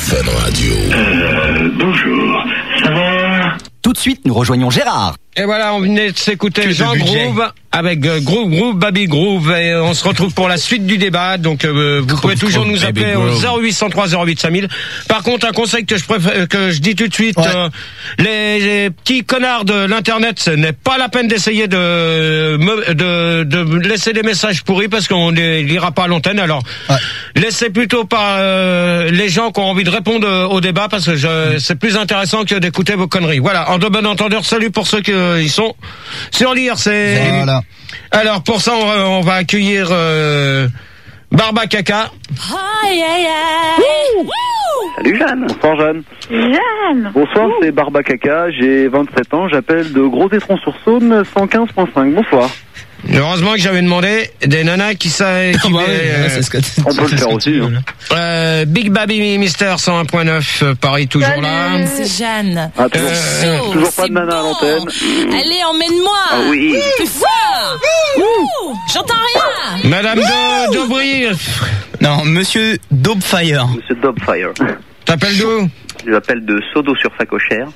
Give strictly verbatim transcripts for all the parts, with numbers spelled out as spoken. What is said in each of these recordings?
Fun Radio. Euh, bonjour, ça va? Tout de suite, nous rejoignons Gérard. Et voilà, on venait de s'écouter Que Jean de budget. Groove avec euh, Groove Groove Baby Groove et on se retrouve pour la suite du débat. Donc euh, vous Groove, pouvez toujours Groove, nous Baby appeler au Groove. zéro huit cent trois zéro huit cinq mille. Par contre, un conseil que je préfère, que je dis tout de suite, Ouais. euh, les, les petits connards de l'internet, ce n'est pas la peine d'essayer de, me- de de laisser des messages pourris parce qu'on les lira pas à l'antenne. Alors Ouais. laissez plutôt par euh, les gens qui ont envie de répondre euh, au débat parce que je, c'est plus intéressant que d'écouter vos conneries. Voilà, en de bon entendeur, salut pour ceux qui euh, y sont sur l'I R C. Voilà. Alors pour ça, on va, on va accueillir euh, Barba Caca. Aïe, aïe, aïe. Salut Jeanne. Bonsoir Jeanne. Jeanne. Bonsoir, c'est Barba Caca, j'ai vingt-sept ans, j'appelle de Gros-Étron-sur-Saône, cent quinze virgule cinq. Bonsoir. Heureusement que j'avais demandé des nanas qui savent. Qui, Bah oui, euh, ouais, c'est ce que on peut le faire aussi, hein. euh, Big Baby Mister cent un point neuf, euh, Paris toujours Salut. là. C'est Jeanne. Ah, toujours, Euh, Chaud, toujours pas c'est de nana à bon. l'antenne. Allez, emmène-moi. Ah oui. Plus fort. Ouh, j'entends rien. Madame de Daubry, Non, monsieur Daubfire. Monsieur Dobfire. t'appelles d'où? Je l'appelle de Sodo sur Facochère.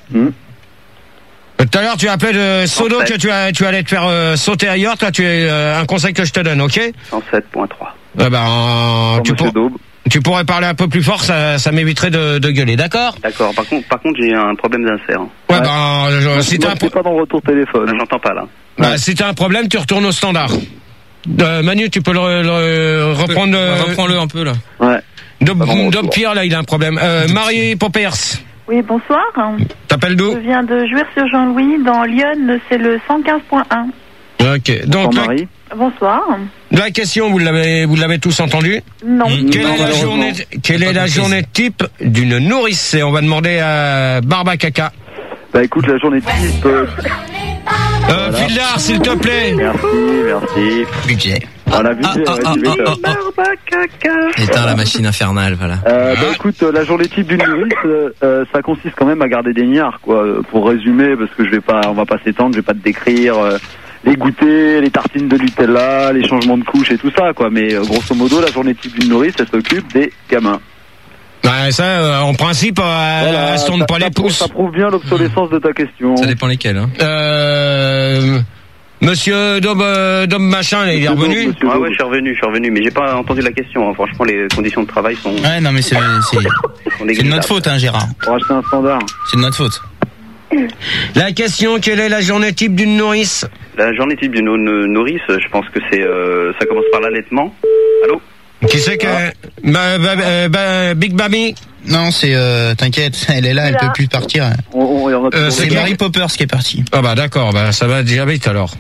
Tout à l'heure, tu appelais de Sodo En fait. que tu, as, tu allais te faire euh, sauter ailleurs. Toi, tu es euh, un conseil que je te donne, ok? cent sept virgule trois. Eh ben, euh, tu, Monsieur pour- Daube. tu pourrais parler un peu plus fort, ça, ça m'éviterait de, de gueuler, d'accord? D'accord, par contre, par contre j'ai un problème d'insert. Ouais, ben, je- si t'as un, pro- pas dans le retour téléphone. J'entends pas là. bah, si t'as un problème, tu retournes au standard. Euh, Manu, tu peux le, re- le reprendre. euh, Reprends-le un peu là. Ouais. Dom, Pas dans le Dom retour. Pierre, là, il a un problème. Euh, Marie Poppers, Oui, bonsoir. t'appelles Je d'où? viens de Jouer-sur-Jean-Louis. Dans Lyon, c'est le cent quinze point un. Ok. Donc, la, Marie. Bonsoir. la question, vous l'avez, vous l'avez tous entendu? Non. Mmh. Quelle Non, est la malheureusement. journée, quelle est la comprise. journée type d'une nourrice? Et on va demander à Barba Caca. Bah écoute, la journée type. euh, Euh, Fildar, s'il te plaît. Merci, merci. Budget. Voilà, budget, ah, ouais, ah, tu ah, m'étonnes. ah, ah. Barba Caca. Éteins la machine infernale, voilà. Euh, bah écoute, euh, la journée type d'une nourrice, euh, euh, ça consiste quand même à garder des niards, quoi. euh, Pour résumer, parce que je vais pas, on va pas s'étendre, je vais pas te décrire euh, les goûters, les tartines de Nutella, les changements de couches et tout ça, quoi. Mais euh, grosso modo, la journée type d'une nourrice, elle s'occupe des gamins. Ouais, ça, euh, en principe, euh, Voilà, elle se tourne ça- pas ça les prouve- pouces. Ça prouve bien l'obsolescence de ta question. Ça dépend lesquels, hein. Euh, Monsieur Dom, euh, Dom Machin, il est Monsieur revenu. Daube, monsieur Ah Daube. ouais, je suis revenu, je suis revenu, mais j'ai pas entendu la question. hein. Franchement, les conditions de travail sont, Ouais, non, mais c'est, c'est, sont c'est de négligeables. notre faute, hein, Gérard. Pour acheter un standard. C'est de notre faute. La question, quelle est la journée type d'une nourrice? La journée type d'une nou- nourrice, je pense que c'est, euh, ça commence par l'allaitement. Allô? Qui c'est que... Bah, bah, euh, bah, Big Baby? Non, c'est, euh, t'inquiète, elle est là, elle Voilà. peut plus partir. On, on, on a Euh, toujours c'est C'est des- qui Mary Poppers qui est partie. Ah bah d'accord, bah ça va déjà vite alors.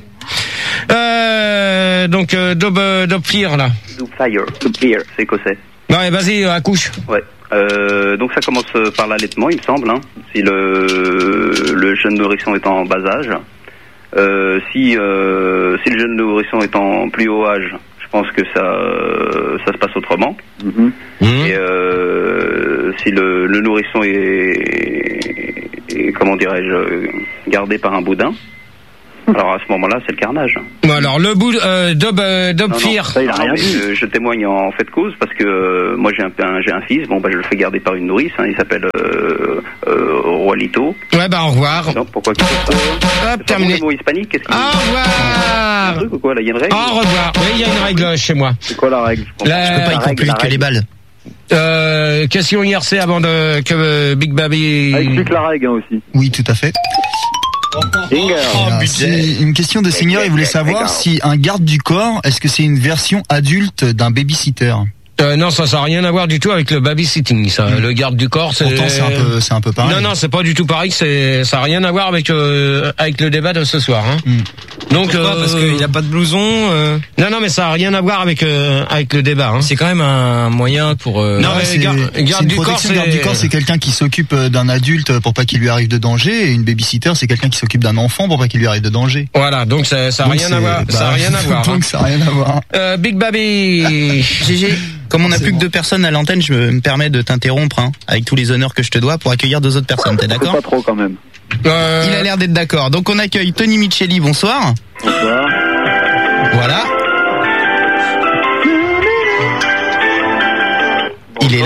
Euh, donc, euh, Dob, euh, Dob Fleer, là. Fire, Clear, c'est écossais. Ouais, vas-y, euh, accouche. Ouais. Euh, donc ça commence euh, par l'allaitement, il me semble, hein, si le, le jeune nourrisson est en bas âge. Euh, si, euh, si le jeune nourrisson est en plus haut âge, je pense que ça, euh, ça se passe autrement. Mhm. Mmh. Et euh, si le, le nourrisson est, est, comment dirais-je, gardé par un boudin, alors à ce moment-là, c'est le carnage. Bon, alors, le bout, euh, Dob, euh, Dob Non, non, Fleer. Ça, il a Non, rien non, mais dit. je, je témoigne en fait cause parce que euh, moi j'ai un, un- j'ai un fils, bon bah je le fais garder par une nourrice, hein, il s'appelle euh, euh, Roi Lito. Ouais, bah au revoir. Non, pourquoi qu'il fait ça? Hop, C'est pas bon, terminé. les mots hispaniques, qu'est-ce qu'il Au y a un revoir. truc ou quoi là, il y a une règle? Au revoir. Oui, il y a une règle chez moi. C'est quoi la règle? Je comprends. La- Je peux pas y la couper règle, la que les règle. balles. Euh, question I R C avant de, que euh, Big Baby... Ah, explique la règle hein, aussi. Oui, tout à fait. Finger. Ah, c'est une question de senior, il voulait savoir si un garde du corps, est-ce que c'est une version adulte d'un babysitter? Euh, non, ça, ça n'a rien à voir du tout avec le babysitting, ça. Mm. Le garde du corps, c'est... Pourtant, c'est un peu, c'est un peu pareil. Non, non, c'est pas du tout pareil. C'est, ça n'a rien à voir avec euh, avec le débat de ce soir. Hein. Mm. Donc, Pourquoi? euh, Parce qu'il n'y a pas de blouson. euh, non, non, mais ça n'a rien à voir avec euh, avec le débat. Hein. C'est quand même un moyen pour. euh, Non, Ouais, mais c'est garde- c'est garde une du corps, protection. c'est- Garde du corps, c'est quelqu'un qui s'occupe d'un adulte pour pas qu'il lui arrive de danger, et une babysitter, c'est quelqu'un qui s'occupe d'un enfant pour pas qu'il lui arrive de danger. Voilà, donc ça, ça n'a Donc rien c'est- à voir. ça a bah, rien à voir. hein. Donc ça a rien à voir. Euh, Big Baby. G G, comme on n'a C'est plus bon. que deux personnes à l'antenne, je me permets de t'interrompre, hein, avec tous les honneurs que je te dois, pour accueillir deux autres personnes. T'es C'est d'accord? pas trop quand même. Euh, Il a l'air d'être d'accord. Donc on accueille Tony Micheli. Bonsoir. Bonsoir. Voilà. Il est là.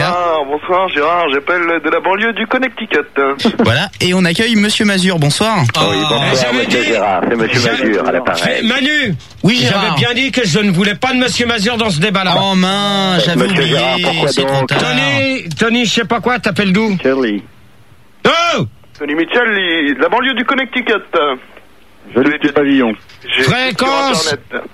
bonsoir Gérard, j'appelle de la banlieue du Connecticut. Voilà, et on accueille Monsieur Mazur, bonsoir. Oh, oui, bonsoir Monsieur dit... Gérard, c'est Monsieur Mazur à l'appareil. Manu, oui Gérard. J'avais bien dit que je ne voulais pas de Monsieur Mazur dans ce débat-là. Oh mince, j'avais Monsieur oublié, Gérard, pourquoi c'est donc trop tard. Tony, Tony, je sais pas quoi, t'appelles d'où? Charlie. Oh Tony Mitchell, de la banlieue du Connecticut. Joli petit pavillon. Fréquence.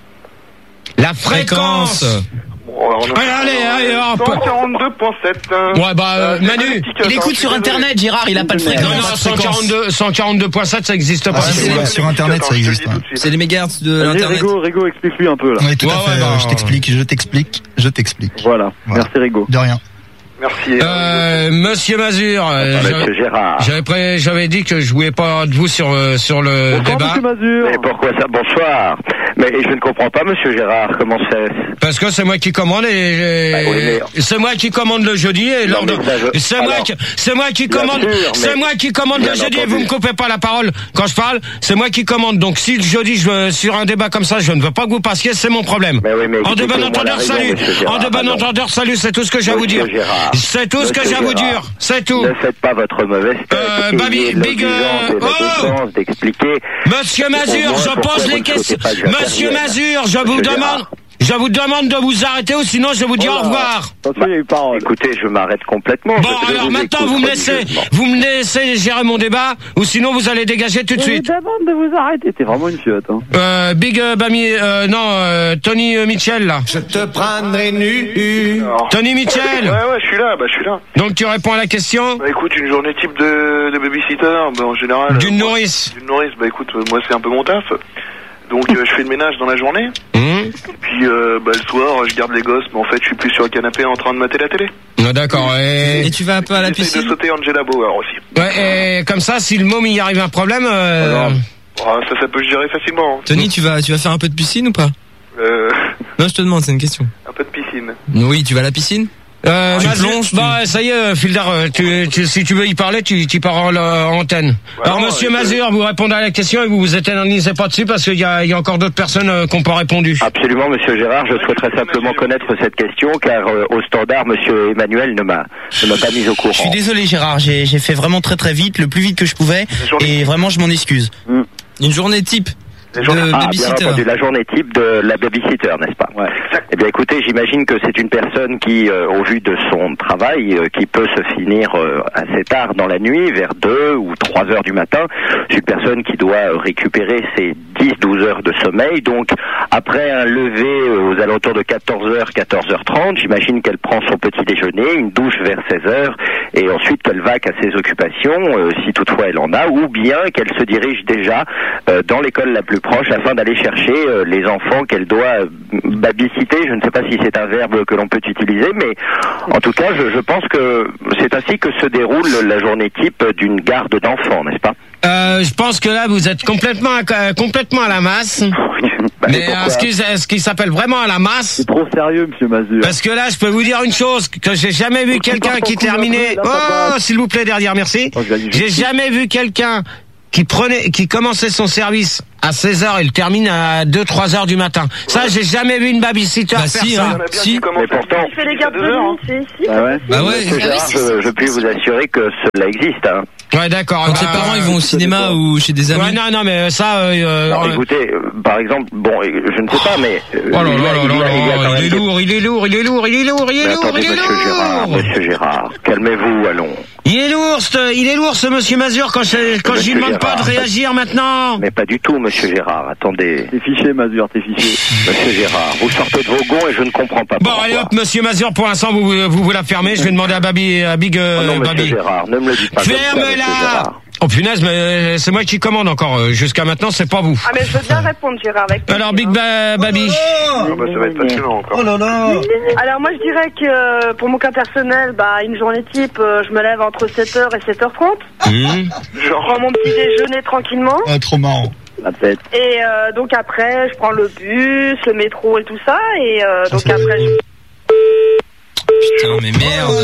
La fréquence. Bon, alors, on a... Allez, allez, allez, hop. cent quarante-deux virgule sept. Ouais, bah, euh, Manu. Il écoute sur internet, Gérard, il a pas de fréquence. Non, non, cent quarante-deux, cent quarante-deux virgule sept, ça existe pas. Ah, c'est, sur internet, ça existe. Ouais. C'est les mégahertz de Allez, l'internet. Rigo, Rigo, explique-lui un peu là. Oui, tout ouais, à fait. ouais, bah, je t'explique, je t'explique, je t'explique. Voilà. Voilà. Merci Rigo. De rien. Merci. Euh, Monsieur Mazur, euh, Monsieur j'avais- Gérard. j'avais, pré- j'avais dit que je voulais pas de vous sur, euh, sur le Bonsoir débat. Monsieur Mazur. Mais pourquoi ça? Bonsoir. Mais je ne comprends pas, Monsieur Gérard, comment c'est? Parce que c'est moi qui commande et, Bah, oui, mais- c'est moi qui commande le jeudi et Non, lors de- mais ça, je- c'est moi alors, qui, c'est moi qui bien commande, sûr, mais- c'est moi qui commande le Bien jeudi et entendu. vous me coupez pas la parole quand je parle, c'est moi qui commande. Donc si le jeudi je veux, sur un débat comme ça, je ne veux pas que vous passiez, c'est mon problème. Mais oui, mais En de écoutez, bon moi, entendeur, la raison, salut. Monsieur Gérard, En de bon pardon. entendeur, salut, c'est tout ce que j'ai à vous dire. Monsieur Gérard. C'est tout ce que Monsieur j'ai à vous Gérard. dire, c'est tout. Ne faites pas votre mauvaise tête. Euh, Ayez Babi- Big, l'obligeance euh, et la oh décence d'expliquer. Monsieur Mazur, Au moins, je pourquoi pose vous les ne questions. souhaitez pas que Monsieur j'intervienne. Mazur, je vous Monsieur demande, Gérard. je vous demande de vous arrêter ou sinon je vous dis Oh au là. revoir. Attention, il y a eu parole. Écoutez, je m'arrête complètement. Bon, Je- je alors vous maintenant écoute vous me laissez, religieusement. vous me laissez gérer mon débat, ou sinon vous allez dégager tout de Je suite. vous demande de vous arrêter. T'es vraiment une fiotte. Hein. Euh, Big euh, Bami, euh, non, euh, Tony euh, Mitchell là. Je te prendrai nu. Tony Ouais, Mitchell. ouais, je suis là, bah je suis là. Donc tu réponds à la question Bah écoute, une journée type de, de babysitter, bah en général... d'une euh, moi- nourrice. D'une nourrice, bah écoute, euh, moi c'est un peu mon taf. Donc euh, je fais le ménage dans la journée, Hum. et puis euh, bah, le soir je garde les gosses, mais en fait je suis plus sur le canapé en train de mater la télé. Ah, d'accord. Et... Et tu vas un peu à la J'essaye piscine? de sauter Angela Bauer aussi. Ouais, et comme ça, si le môme il y arrive un problème, euh... Ah, ça, ça peut se gérer facilement. hein. Tony, tu vas, tu vas faire un peu de piscine ou pas? Euh, Non, je te demande, c'est une question. un peu de piscine. Oui, tu vas à la piscine? Euh, Tu Mazur, plonges, tu- bah ça y est, Fildar, euh, tu, tu, si tu veux y parler, tu, tu pars en, en antenne. Bah Alors non, Monsieur euh, Mazur, vous répondez à la question et vous vous éternisez pas dessus parce qu'il y a, il y a encore d'autres personnes euh, qui n'ont pas répondu. Absolument, Monsieur Gérard. Je souhaiterais simplement connaître cette question, car euh, au standard, Monsieur Emmanuel ne m'a ne m'a pas mis au Je suis courant. désolé Gérard, j'ai, j'ai fait vraiment très très vite, le plus vite que je pouvais, et vraiment je m'en excuse. Une journée type de Les journées- euh, Ah, babysitter. bien babysitter. entendu, la journée type de la babysitter, n'est-ce pas? Ouais. Eh bien, écoutez, j'imagine que c'est une personne qui, euh, au vu de son travail, euh, qui peut se finir euh, assez tard dans la nuit, vers deux ou trois heures du matin. C'est une personne qui doit euh, récupérer ses dix douze heures de sommeil. Donc, après un lever euh, aux alentours de quatorze heures, quatorze heures trente, j'imagine qu'elle prend son petit déjeuner, une douche vers seize heures, et ensuite qu'elle vaque à ses occupations, euh, si toutefois elle en a, ou bien qu'elle se dirige déjà euh, dans l'école la plus proche afin d'aller chercher euh, les enfants qu'elle doit euh, babysitter. Je ne sais pas si c'est un verbe que l'on peut utiliser, mais en tout cas, je, je pense que c'est ainsi que se déroule la journée type d'une garde d'enfants, n'est-ce pas? Euh, je pense que là vous êtes complètement à, complètement à la masse. Bah, Mais pourquoi euh, ce qui, ce qui s'appelle vraiment à la masse. C'est trop sérieux, Monsieur Mazur. Parce que là, je peux vous dire une chose, que j'ai jamais vu quelqu'un qui terminait. Oh, s'il vous plaît, derrière, merci. J'ai jamais vu quelqu'un qui prenait, qui commençait son service à seize heures et le termine à deux trois heures du matin. Ça, j'ai jamais vu une babysitter Bah faire si, ça. hein, si. Mais pourtant, Tu fais les gardes de nuit, c'est ici. Ah ouais. Bah ouais. Monsieur Gérard, je, je puis vous assurer que cela existe. Hein. Ouais, d'accord. Quand bah, tes parents ils vont au cinéma ou chez des amis. Ouais, non, non, mais ça. Euh, Alors, euh, écoutez, euh, par exemple, bon, euh, je ne sais pas, mais euh, Oh là il y a- là là il y a- là il y a là, quand il est même des- lourd, il est lourd, il est lourd, il est lourd, il est Mais lourd, attendez, il est Monsieur Gérard, lourd. Monsieur Gérard, calmez-vous, allons. Il est lourd, ce, il est lourd, ce Monsieur Mazur, quand je, quand je lui Monsieur demande pas de Gérard, réagir maintenant. Mais pas du tout, Monsieur Gérard. Attendez, T'es fiché, Mazur, t'es fiché. Monsieur Gérard, vous sortez de vos gonds et je ne comprends pas Bon, pourquoi. allez hop, Monsieur Mazur, pour l'instant, vous, vous, vous la fermez. Je vais demander à Babi, à Big, euh, Oh non, Monsieur Babi. Gérard, ne me le dites pas. comme ça, Monsieur Ferme-la. Gérard. Oh punaise, mais c'est moi qui commande encore. euh, Jusqu'à maintenant, c'est pas vous. Ah, mais je veux bien répondre, Gérard, avec plaisir, Alors, Big hein. ba Babi. Ah bah, ça va être passionnant encore. Oh là là. Alors, moi, je dirais que euh, pour mon cas personnel, bah, une journée type, euh, je me lève entre sept heures et sept heures trente. Mmh. Je prends mon petit déjeuner tranquillement. Ah, trop marrant. La tête. Et euh, donc après, je prends le bus, le métro et tout ça. Et euh, donc après, je... Putain, mais merde.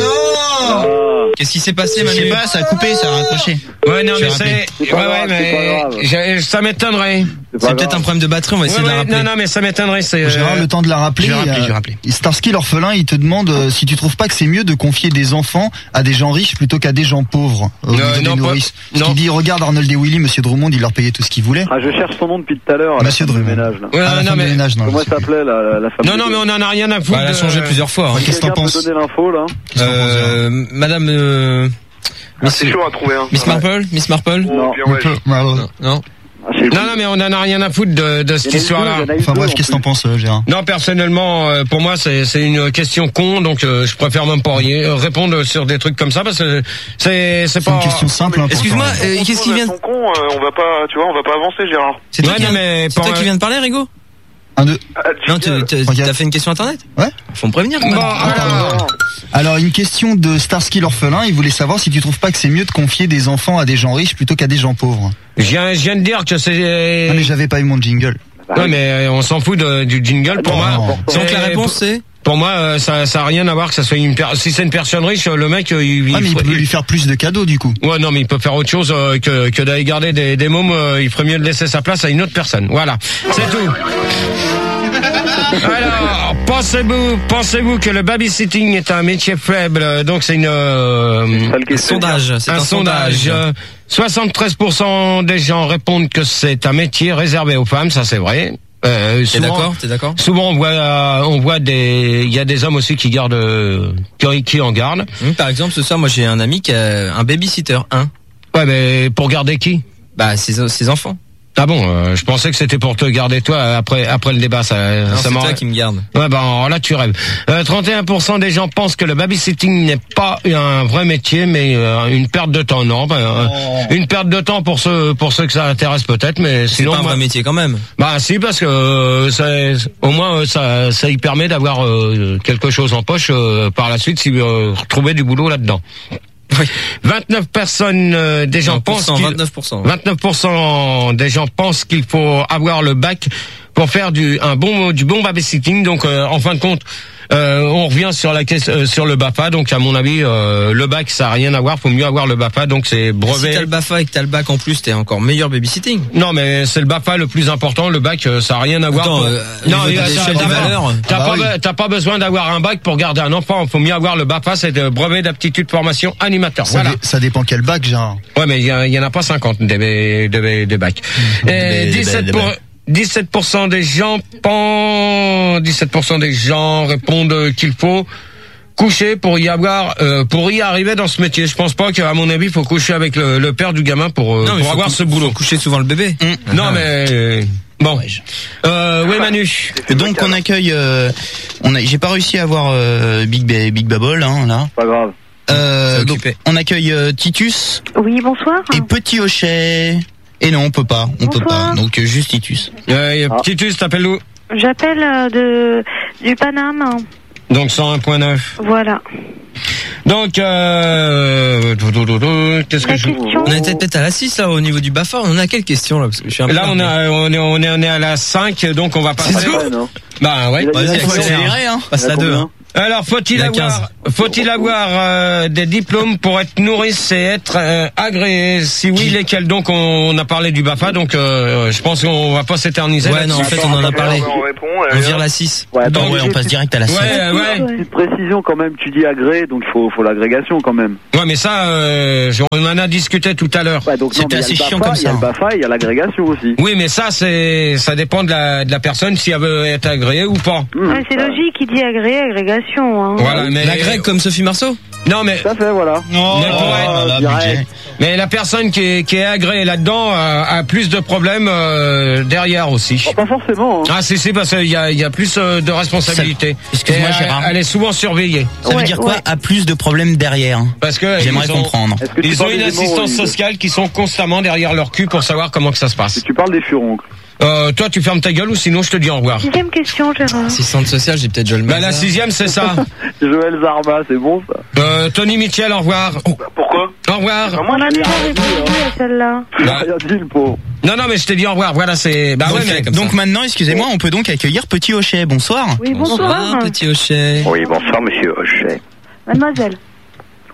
Oh Qu'est-ce qui s'est passé, Manu? Je sais pas, ça a coupé, ça a raccroché. Ouais, non, mais c'est, ouais, ouais, mais ça m'étonnerait. C'est peut-être un problème de batterie, on va essayer ouais, de la rappeler. Non, non, mais ça m'étonnerait. C'est Gérard, le temps de la rappeler. Je vais rappeler, je vais rappeler. Starsky l'orphelin, il te demande euh, si tu trouves pas que c'est mieux de confier des enfants à des gens riches plutôt qu'à des gens pauvres. Au niveau des nourrices. Parce qu'il dit, regarde Arnold et Willy, Monsieur Drummond, il leur payait tout ce qu'ils voulaient. Ah, je cherche son nom depuis tout à l'heure. Monsieur Drummond. Ménage, là. Ouais, ah, non, mais ménage, non, comment elle s'appelait la, la femme? Non, non, mais on en a rien à foutre. Bah, elle a changé plusieurs fois. Hein. Qu'est-ce que t'en penses? Quelqu'un peut donner l'info là? Euh, Madame. Euh... Ah, c'est chaud à trouver. Hein. Miss Marple, Miss Marple. Non. Bien, ouais. Non. Non. Non, non, mais on en a rien à foutre de, de cette histoire-là. Enfin bref, qu'est-ce que t'en penses, Gérard? Non, personnellement, euh, pour moi, c'est c'est une question con, donc euh, je préfère même pas rien, répondre sur des trucs comme ça parce que c'est c'est pas une question simple. Excuse-moi, euh, qu'est-ce qui vient? Son con, euh, on va pas, tu vois, on va pas avancer, Gérard. C'est toi, ouais, qui, non, viens... mais toi qui viens de parler, Rigo? Un, deux. Ah, non, tu as fait une question internet? Ouais. Faut me prévenir. Bon, alors... alors, une question de Starsky l'orphelin, il voulait savoir si tu trouves pas que c'est mieux de confier des enfants à des gens riches plutôt qu'à des gens pauvres. Je viens, je viens de dire que c'est... Ah, mais j'avais pas eu mon jingle. Ouais, mais on s'en fout de, du jingle pour ah, moi. Donc la réponse c'est? Pour moi, ça, ça a rien à voir que ça soit une per... si c'est une personne riche, le mec, il, ah, mais il faut... peut lui faire plus de cadeaux du coup. Ouais, non, mais il peut faire autre chose euh, que, que d'aller garder des, des mômes. Euh, il ferait mieux de laisser sa place à une autre personne. Voilà, c'est tout. Alors, pensez-vous, pensez-vous que le babysitting est un métier faible? Donc c'est une euh, un sondage. C'est un, un sondage. sondage. soixante-treize pour cent des gens répondent que c'est un métier réservé aux femmes. Ça, c'est vrai. Euh, t'es d'accord? T'es d'accord? Souvent, on voit, euh, on voit des, il y a des hommes aussi qui gardent, euh, qui, qui en gardent. Mmh, par exemple, ce soir, moi, j'ai un ami qui a un babysitter, un. Ouais, mais pour garder qui? Bah, ses, ses enfants. Ah bon, euh, je pensais que c'était pour te garder toi après après le débat. Ça, non, ça c'est toi qui me garde. Ouais, ben alors là tu rêves. Euh, trente et un pour cent des gens pensent que le babysitting n'est pas un vrai métier, mais euh, une perte de temps. Non, ben, euh, oh. une perte de temps pour ceux pour ceux que ça intéresse peut-être, mais c'est sinon. C'est pas un moi, vrai métier quand même. Bah si, parce que euh, ça, au moins ça ça y permet d'avoir euh, quelque chose en poche euh, par la suite si vous euh, retrouvez du boulot là-dedans. Oui. vingt-neuf personnes euh, des gens pensent qu'il... vingt-neuf pour cent vingt-neuf pour cent des gens pensent qu'il faut avoir le bac pour faire du un bon du bon babysitting. Donc euh, en fin de compte, euh, on revient sur la euh, sur le BAFA. Donc à mon avis, euh, le bac ça a rien à voir. Faut mieux avoir le BAFA. Donc c'est brevet. Si t'as le BAFA et que t'as le bac en plus, t'es encore meilleur babysitting. Non, mais c'est le BAFA le plus important. Le bac, ça a rien à voir. Attends, euh, non, il y a l'échelle des valeurs. T'as ah bah pas oui. t'as pas besoin d'avoir un bac pour garder un enfant. Faut mieux avoir le BAFA. C'est le brevet d'aptitude formation animateur. Ça, voilà. dé, ça dépend quel bac, Gérard. Ouais, mais il y, y en a pas cinquante des des, des bacs. Et dix-sept pour dix-sept pour cent des gens pensent, dix-sept pour cent des gens répondent qu'il faut coucher pour y avoir, euh, pour y arriver dans ce métier. Je pense pas qu'à mon avis, il faut coucher avec le, le père du gamin pour, euh, non, pour avoir ce boulot. Faut coucher souvent le bébé. Mmh. Non, mais euh, bon. Euh, oui, Manu. Donc on accueille. Euh, on a, j'ai pas réussi à avoir euh, Big ba- Big Babble, hein, là. Pas grave. Euh, donc on accueille euh, Titus. Oui, bonsoir. Et Petit Hochet. Et non, on peut pas, on Bonsoir. peut pas. Donc euh, juste Titus. Euh, ah. Titus, t'appelles où? J'appelle euh, de du Paname. Donc cent un virgule neuf. Voilà. Donc euh, qu'est-ce que je question... On était peut-être à la six là au niveau du BAFA. On a quelle question là parce que je suis un peu là on a on est on est on est à la cinq donc on va passer. C'est vrai, non bah ouais. Vas-y, faut accélérer hein. Passe la deux hein. Alors faut-il avoir faut-il avoir euh, des diplômes pour être nourrice et être euh, agréé? Si oui, lesquels? Donc on, on a parlé du BAFA, donc euh, je pense qu'on va pas s'éterniser. Ouais, non, en fait on en a parlé. On répond. On vire la six. Ouais, attends, donc, ouais, on passe direct à la sept. Ouais, ouais. Petite précision quand même, tu dis agré, donc il faut, faut l'agrégation quand même. Ouais, mais ça, euh, on en a discuté tout à l'heure. Ouais, donc c'était assez chiant comme ça. Il y a le BAFA, il y a l'agrégation aussi. Oui, mais ça, c'est, ça dépend de la, de la personne si elle veut être agréée ou pas. Mmh, ouais, c'est logique, il dit agré, agrégation. Hein. Voilà, mais la grecque comme Sophie Marceau. Non, mais. Ça fait, voilà. Non, mais, oh, là, direct. mais la personne qui est, qui est agréée là-dedans a, a plus de problèmes euh, derrière aussi. Oh, pas forcément. Hein. Ah, c'est c'est parce qu'il y a, il y a plus euh, de responsabilités. Excuse-moi, Gérard. Elle est souvent surveillée. Ça ouais, veut dire quoi? Ouais. A plus de problèmes derrière. Parce que j'aimerais ont, comprendre. Ils ont une assistance mots, sociale qui sont constamment derrière leur cul pour savoir comment que ça se passe. Et tu parles des furoncs. Euh, toi, tu fermes ta gueule ou sinon je te dis au revoir. Sixième question, Gérard. Assistante sociale, j'ai peut-être Joël Bah, la sixième, c'est ça. Joël Zarma, c'est bon ça. Euh, Tony Mitchell, au revoir. Oh. Pourquoi? Au revoir. On a déjà répondu à celle-là. Bah, rien dit, le pauvre. Non, non, mais je t'ai dit au revoir. Voilà, c'est. Bah donc, ouais, mais comme donc ça. Maintenant, excusez-moi, on peut donc accueillir Petit Hochet. Bonsoir. Oui, bonsoir. Bonsoir, Petit Hochet. Oui, bonsoir, Monsieur Hochet. Mademoiselle.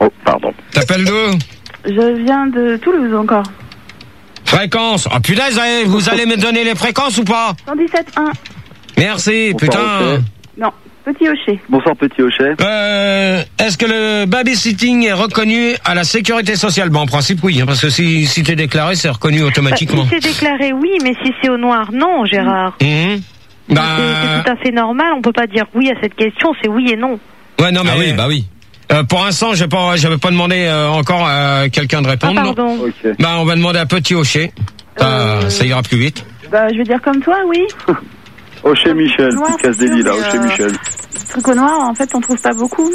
Oh, pardon. T'appelles d'où? Je viens de Toulouse encore. Fréquence. Oh putain, vous allez, vous allez me donner les fréquences ou pas? cent dix-sept un. Merci, Bonsoir, putain. Hochet. Non, Petit Hochet. Bonsoir Petit Hochet. Euh, est-ce que le babysitting est reconnu à la sécurité sociale? Bon, en principe, oui, hein, parce que si, si t'es déclaré, c'est reconnu automatiquement. Bah, si c'est déclaré, oui, mais si c'est au noir, non, Gérard. Mmh. Bah... C'est, c'est tout à fait normal, on peut pas dire oui à cette question, c'est oui et non. Ouais, non, mais ah oui, bah oui. Euh, pour l'instant, j'ai pas, j'avais pas demandé euh, encore à quelqu'un de répondre. Ah, pardon. Okay. Bah, on va demander à Petit Hochet. Ça, Euh... ça ira plus vite. Bah, je vais dire comme toi, oui. Hochet Michel, Noir, qui casse des c'est lits là, sûr, Hochet mais, euh, Michel. Le truc au noir, en fait, on trouve pas beaucoup.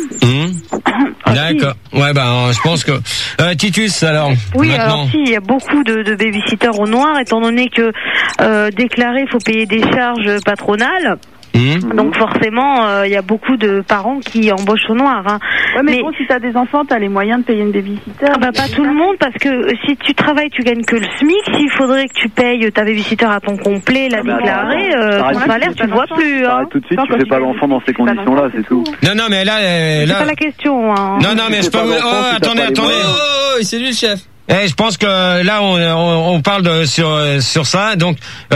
Mmh. D'accord. Ouais, bah, je pense que euh, Titus, alors. Oui, maintenant. alors si, il y a beaucoup de, de babysitters au noir, étant donné que euh, déclarer, il faut payer des charges patronales. Mmh. Donc forcément, il euh, y a beaucoup de parents qui embauchent au noir. Hein. Ouais, mais, mais bon, si t'as des enfants, t'as les moyens de payer une babysitter. Ah bah, pas tout le monde, parce que euh, si tu travailles, tu gagnes que le SMIC. S'il faudrait que tu payes ta babysitter à ton complet, la Ah, mais déclarer, attends, euh, attends, ton salaire, tu ne vois plus. Hein. Tout de suite, tu fais pas l'enfant dans ces conditions-là, c'est tout. Non, non, mais là, euh, C'est là. pas la question. Hein. Non, non, mais je peux vous. Oh, attendez, attendez. Oh, c'est lui le chef. Eh, je pense que là on, on, on parle de, sur sur ça. Donc euh,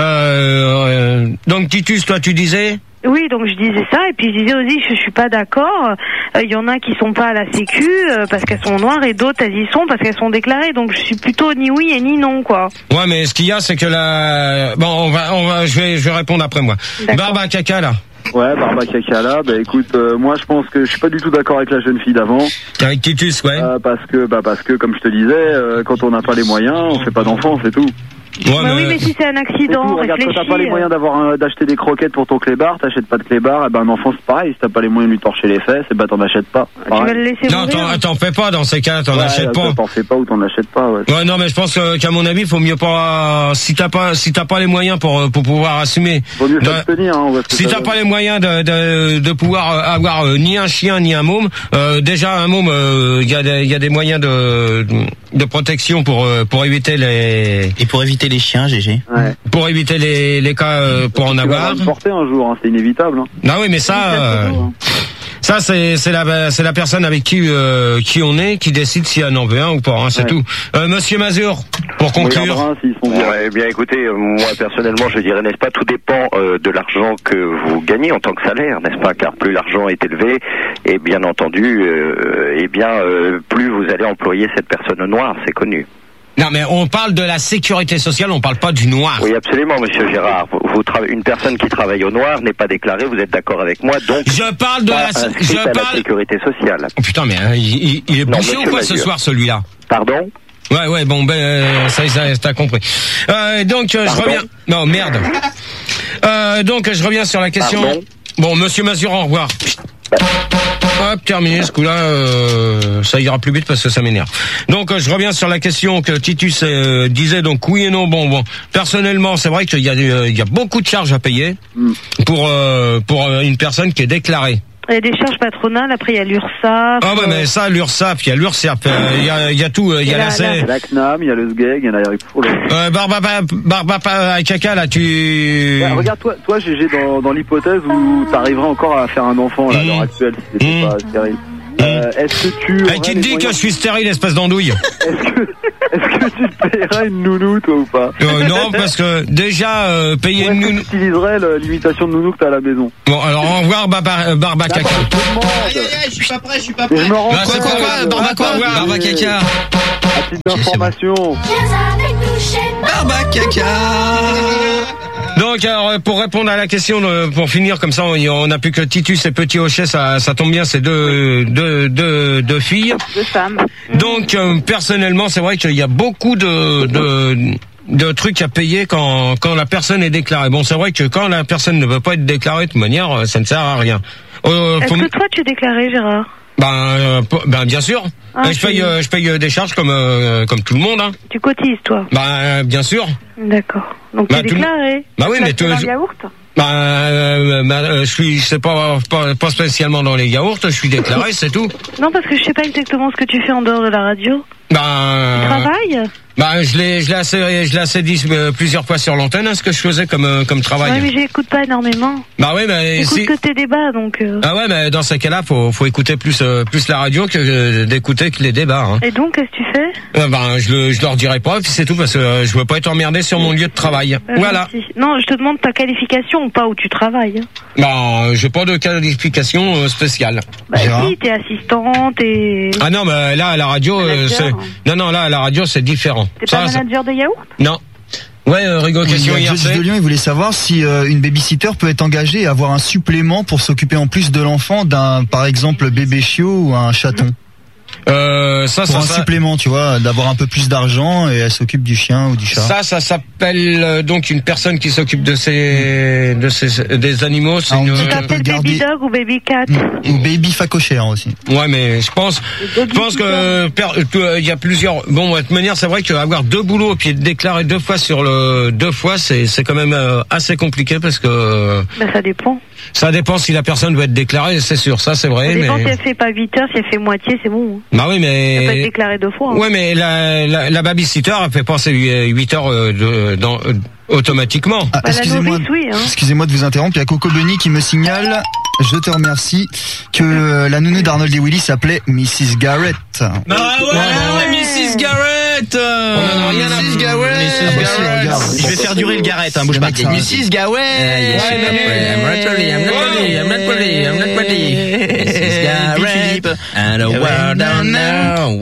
euh, donc Titus, toi tu disais. Oui, donc je disais ça, et puis je disais aussi, je, je suis pas d'accord. Il euh, y en a qui sont pas à la Sécu euh, parce qu'elles sont noires, et d'autres elles y sont parce qu'elles sont déclarées. Donc je suis plutôt ni oui et ni non, quoi. Ouais, mais ce qu'il y a, c'est que la. Bon, on va, on va, je vais, je vais répondre après moi. Barba caca là. Ouais, Barba caca là. Bah écoute, euh, moi je pense que je suis pas du tout d'accord avec la jeune fille d'avant. Avec Titus, ouais. Euh, parce que, bah parce que comme je te disais, euh, quand on n'a pas les moyens, on fait pas d'enfants, c'est tout. Ouais, bah mais... oui, mais si c'est un accident, tout, regarde, réfléchis. quand t'as pas les moyens d'avoir un, d'acheter des croquettes pour ton clébard, t'achètes pas de clébard, et ben un enfant c'est pareil, si t'as pas les moyens de lui torcher les fesses, et ben t'en achètes pas. Tu vas le laisser non, mourir. Non, t'en fais pas dans ces cas, t'en ouais, achètes pas. T'en fais pas ou t'en achètes pas, ouais. Ouais, non, mais je pense que, qu'à mon avis, faut mieux pas, si t'as pas, si t'as pas les moyens pour, pour pouvoir assumer. Faut mieux de... s'abstenir, hein, si t'as pas les moyens de, de, de pouvoir avoir euh, ni un chien ni un môme, euh, déjà un môme, il euh, y a des, y a des moyens de, de protection pour, pour éviter les. Et pour éviter les chiens, G G. Ouais. Pour éviter les, les cas euh, pour en tu avoir. Tu vas porter un jour, hein, c'est inévitable. Hein. Non, oui, mais ça, euh, ça c'est c'est la c'est la personne avec qui euh, qui on est qui décide si elle en veut un ou pas. Hein, c'est ouais. tout. Euh, Monsieur Mazur, pour conclure. Hein, ouais, bien, écoutez, moi personnellement, je dirais, n'est-ce pas, tout dépend euh, de l'argent que vous gagnez en tant que salaire, n'est-ce pas, car plus l'argent est élevé, et bien entendu, euh, et bien euh, plus vous allez employer cette personne noire, c'est connu. Non, mais on parle de la sécurité sociale, on parle pas du noir. Oui, absolument, monsieur Gérard. Vous, vous tra- une personne qui travaille au noir n'est pas déclarée, vous êtes d'accord avec moi, donc. Je parle de la, je à parle. la sécurité sociale. Oh putain, mais hein, il, il est bouché ou pas ce soir, celui-là? Pardon? Ouais, ouais, bon, ben, euh, ça, ça, t'as compris. Euh, donc, euh, je reviens. Non, merde. Euh, donc, je reviens sur la question. Pardon? Bon, monsieur Mazur, au revoir. Hop, terminé ce coup-là, euh, ça ira plus vite parce que ça m'énerve. Donc euh, je reviens sur la question que Titus euh, disait, donc oui et non. Bon, bon, personnellement, c'est vrai qu'il y a, euh, il y a beaucoup de charges à payer pour euh, pour euh, une personne qui est déclarée. Il y a des charges patronales, après il y a l'URSSAF. Ah bah mais ça, l'URSSAF, il y a l'URSSAF, il y a, il y a tout, il y a la C. Il y a la C N A M, il y a le S G E G, il y en a pour le... Euh, Barba, Barba, Caca, là, tu... Ouais, regarde, toi, toi, G G, dans, dans l'hypothèse où t'arriverais encore à faire un enfant, là, à l'heure actuelle, si c'était mmh. pas stérile. Euh, est-ce que tu... Eh, qui te dit moyens... que je suis stérile, espèce d'andouille? Est-ce que, est-ce que tu paierais une nounou, toi, ou pas? euh, Non, parce que, déjà, euh, payer une nounou... tu utiliserais le, l'imitation de nounou que t'as à la maison? Bon, alors, au revoir, Barba, Barba Caca. Aïe, aïe, aïe, je suis pas prêt, je suis pas prêt. Bah, c'est quoi, quoi, Barba quoi? Barba Caca. À titre d'information. Barba Caca. Donc, alors, pour répondre à la question, pour finir comme ça, on n'a plus que Titus et Petit Hochet, ça, ça tombe bien, c'est deux, deux, deux, deux filles. Deux femmes. Donc, euh, personnellement, c'est vrai qu'il y a beaucoup de, de, de trucs à payer quand, quand la personne est déclarée. Bon, c'est vrai que quand la personne ne veut pas être déclarée, de toute manière, ça ne sert à rien. Euh, Est-ce que toi, tu es déclaré, Gérard? Ben, euh, ben bien sûr. Ah, je paye, euh, je paye des charges comme euh, comme tout le monde. Hein. Tu cotises, toi? Ben euh, bien sûr. D'accord. Donc bah, tu es déclaré. Bah oui, mais tu. Dans le yaourt? Ben, euh, ben, je suis, c'est pas, pas pas spécialement dans les yaourts. Je suis déclaré, c'est tout. Non, parce que je sais pas exactement ce que tu fais en dehors de la radio. Ben. Tu travailles? Bah, je l'ai, je l'ai assez, je l'ai assez dit euh, plusieurs fois sur l'antenne, hein, ce que je faisais comme, euh, comme travail. Ouais, mais j'écoute pas énormément. Bah oui, mais J'écoute si. que tes débats, donc. Euh... Ah ouais, mais dans ces cas-là, faut, faut écouter plus, euh, plus la radio que euh, d'écouter que les débats. Hein. Et donc, qu'est-ce que tu fais? Euh, ben, je, le, je leur dirai pas, puis c'est tout, parce que euh, je veux pas être emmerdé sur mon lieu de travail. Bah, voilà. Gentil. Non, je te demande ta qualification, pas où tu travailles. Bah, j'ai pas de qualification euh, spéciale. Bah si, t'es assistante et... Ah non, mais là, à la radio, euh, c'est... Non, non, là, à la radio, c'est différent. T'es Ça, pas ça- manager de yaourt? Non. Ouais, euh, Rigo, question Il y a hier, Judge de Lyon, il voulait savoir si euh, une babysitter peut être engagée et avoir un supplément pour s'occuper en plus de l'enfant d'un, par exemple, bébé chiot ou un chaton. Euh, ça, pour ça, un ça- supplément, tu vois, d'avoir un peu plus d'argent et elle s'occupe du chien ou du chat. Ça, ça s'appelle euh, donc une personne qui s'occupe de ces, de ces, des animaux. C'est Ah, on une- dit Ça s'appelle Baby Dog ou Baby Cat. Ou baby facochère aussi. Ouais, mais je pense, je pense que per- que, euh, il y a plusieurs. Bon, de toute manière, c'est vrai qu'avoir deux boulots et puis être déclaré deux fois sur le deux fois, c'est c'est quand même euh, assez compliqué parce que euh, Ben, ça dépend. ça dépend si la personne doit être déclarée, c'est sûr, ça c'est vrai. Ça dépend si Mais elle fait pas huit heures, si elle fait moitié, c'est bon. bah oui, Elle peut être mais déclarée deux fois. hein. ouais, mais la la, la babysitter, elle fait passer huit heures euh, de, dans, euh, automatiquement. Ah, Bah, la excusez-moi, nourrice, oui. Hein. excusez-moi de vous interrompre. Il y a Coco Bunny qui me signale, je te remercie, que euh, la nounou d'Arnold et Willy s'appelait missus Garrett. Ah ouais, ouais, missus Garrett. On en a rien à missus foutre. Garrett. missus Ah bah si, Garrett. regarde. Je vais faire durer le Garrett, hein, bouge pas. C'est missus Garrett. I'm not ready, I'm not ready, I'm not ready, I'm not ready. missus Garrett. And a world down now.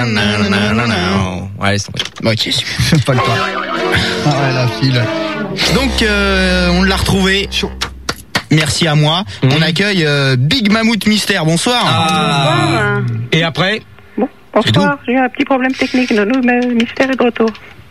Ouais, c'est bon. Ok, super. Pas le temps. Ah ouais, la file. Donc, euh, on l'a retrouvé. Merci à moi. Mmh. On accueille euh, Big Mammouth Mystère. Bonsoir. Ah. Et après? Bonsoir, j'ai eu un petit problème technique. Nounou, mais Mystère est de retour.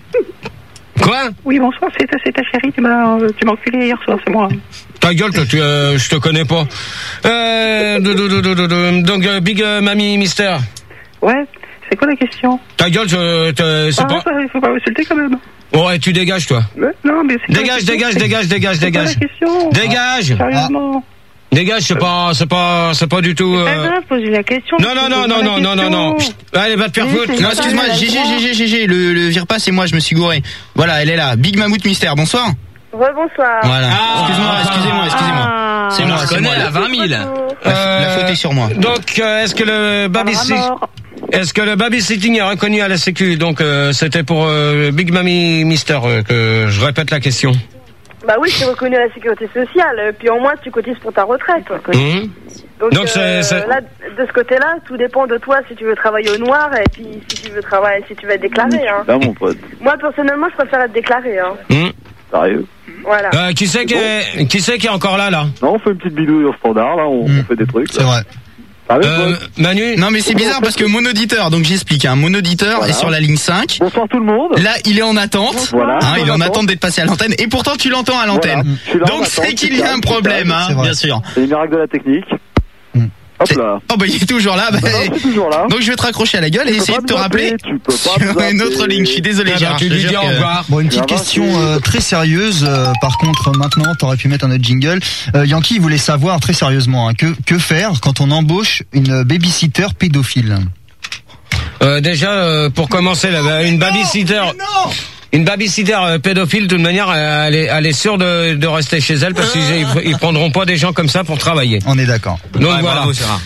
Quoi? Oui, bonsoir, c'est ta, c'est ta chérie, tu m'as, euh, tu m'as enculé hier soir, c'est moi. Ta gueule, toi, tu, euh, je te connais pas. Euh, do- do- do- do- do- do- donc, euh, Big euh, Mamie Mister. Ouais, c'est quoi la question? Ta gueule, je, te- c'est Ah, pas... il faut pas m'insulter quand même. Ouais, tu dégages, toi. Ouais, non, mais c'est Dégage, dégage, dégage, dégage, C'est quoi dégage. la question? Dégage. Ah, sérieusement. Dégage, c'est pas, c'est pas, c'est pas du tout. Pas Euh... grave, pose la question. Non, non, non, non, non, non, non, non. Chut. Allez, va te faire Oui, foutre. c'est Non, ça, excuse-moi, elle a le G G, droit. G G, G G, le, le vire pas, c'est moi, je me suis gouré. Voilà, elle est là. Big Mammouth Mystère, bonsoir. Rebonsoir. Voilà. Ah. Excuse-moi, excusez-moi, excusez-moi. Ah. C'est moi, c'est moi. à vingt mille. La, la faute est sur moi. Donc, euh, est-ce que le babysitting, est-ce que le babysitting est reconnu à la Sécu? Donc, euh, c'était pour euh, Big Mamie Mister euh, que je répète la question. Bah oui, c'est reconnu à la sécurité sociale. euh, Puis au moins, tu cotises pour ta retraite. Mmh. Donc, Donc, euh, c'est- c'est- là, de ce côté-là, tout dépend de toi si tu veux travailler au noir et puis si tu veux travailler, si tu veux être déclaré. Hein. Là, mon pote. Moi, personnellement, je préfère être déclaré. Hein. Mmh. Sérieux. Voilà. Euh, qui c'est qui est, qui c'est qui est encore là, là? Non, on fait une petite bidouille au standard, là, on, on fait des trucs. C'est vrai. Sérieux, Euh, pote. Manu? Non, mais c'est bizarre parce que mon auditeur, donc j'explique, hein, mon auditeur Voilà. est sur la ligne cinq. Bonsoir tout le monde. Là, il est en attente. Voilà. Hein, il est en attente d'être passé à l'antenne. Et pourtant, tu l'entends à l'antenne. Voilà. Je suis là en Donc, attente, c'est qu'il y a c'est un calme, problème, c'est hein, C'est vrai. bien sûr. C'est les miracles de la technique. Hop C'est- là. Oh, bah, il est toujours là. Bah, Non, c'est toujours là. donc, je vais te raccrocher à la gueule et Tu peux essayer pas de te nous rappeler appeler, tu peux pas sur nous une appeler. autre ligne. Je suis désolé, Ah bah, Gérard. tu je te lui dis jure au que- revoir. Bon, une petite Ça va, question c'est- euh, très sérieuse. euh, par contre, maintenant, t'aurais pu mettre un autre jingle. Euh, Yankee voulait savoir très sérieusement hein, que que faire quand on embauche une babysitter pédophile. Euh, déjà, euh, pour commencer, là, une babysitter, une babysitter euh, pédophile, de toute manière, euh, elle est, elle est sûre de, de rester chez elle parce qu'ils ils, ils prendront pas des gens comme ça pour travailler. On est d'accord. Donc Ouais, voilà. bravo, Gérard.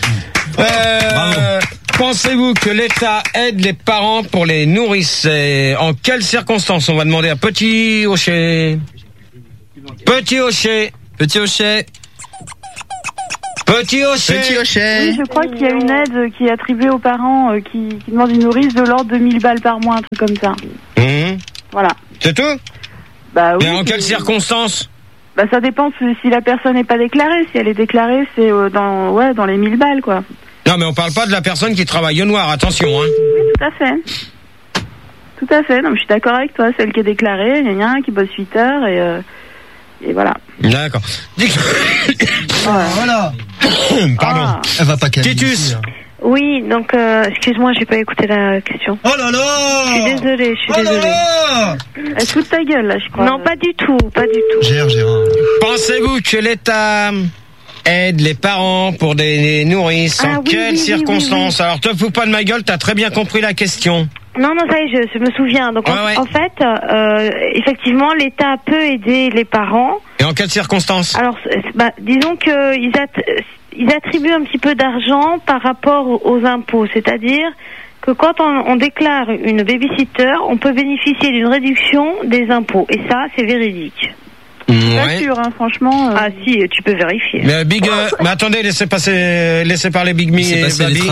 Euh, pensez-vous que l'État aide les parents pour les nourrices et en quelles circonstances? On va demander à Petit Hocher. Petit Hocher. Petit Hochet. Petit Hocher. Petit Hochet. Oui, je crois qu'il y a une aide qui est attribuée aux parents euh, qui, qui demandent une nourrice de l'ordre de mille balles par mois, un truc comme ça. Mmh. Voilà. C'est tout? Bah oui. Mais en quelles c'est- circonstances? Bah ça dépend si, si la personne n'est pas déclarée. Si elle est déclarée, c'est euh, dans ouais dans les mille balles quoi. Non, mais on parle pas de la personne qui travaille au noir, attention, hein. Oui, tout à fait. Tout à fait. Non, mais je suis d'accord avec toi. Celle qui est déclarée, il y en a un qui bosse huit heures et euh, et voilà. D'accord. Voilà. Pardon. Ah. Elle va pas caler. Titus. Oui, donc, euh, excuse-moi, j'ai pas écouté la question. Oh là là. Je suis désolée, je suis Oh là désolée. là. Elle se fout de ta gueule là, je crois. Non, pas du tout, pas du tout. Gère, Gérard. Pensez-vous que l'État aide les parents pour des nourrices? Ah en oui, quelles oui, oui, circonstances? oui, oui. Alors, te fous pas de ma gueule, t'as très bien compris la question. Non, non, ça y est, je, je me souviens. Donc, Ouais, en, ouais. en fait, euh, effectivement, l'État peut aider les parents. Et en quelles circonstances? Alors, c'est- bah, disons qu'ils att- ils attribuent un petit peu d'argent par rapport aux, aux impôts. C'est-à-dire que quand on, on déclare une babysitter, on peut bénéficier d'une réduction des impôts. Et ça, c'est véridique. Ouais. Sûr, hein, franchement. euh, Ah si, tu peux vérifier. Mais Big, euh, mais attendez, laissez passer, laissez parler Big Me et Baby.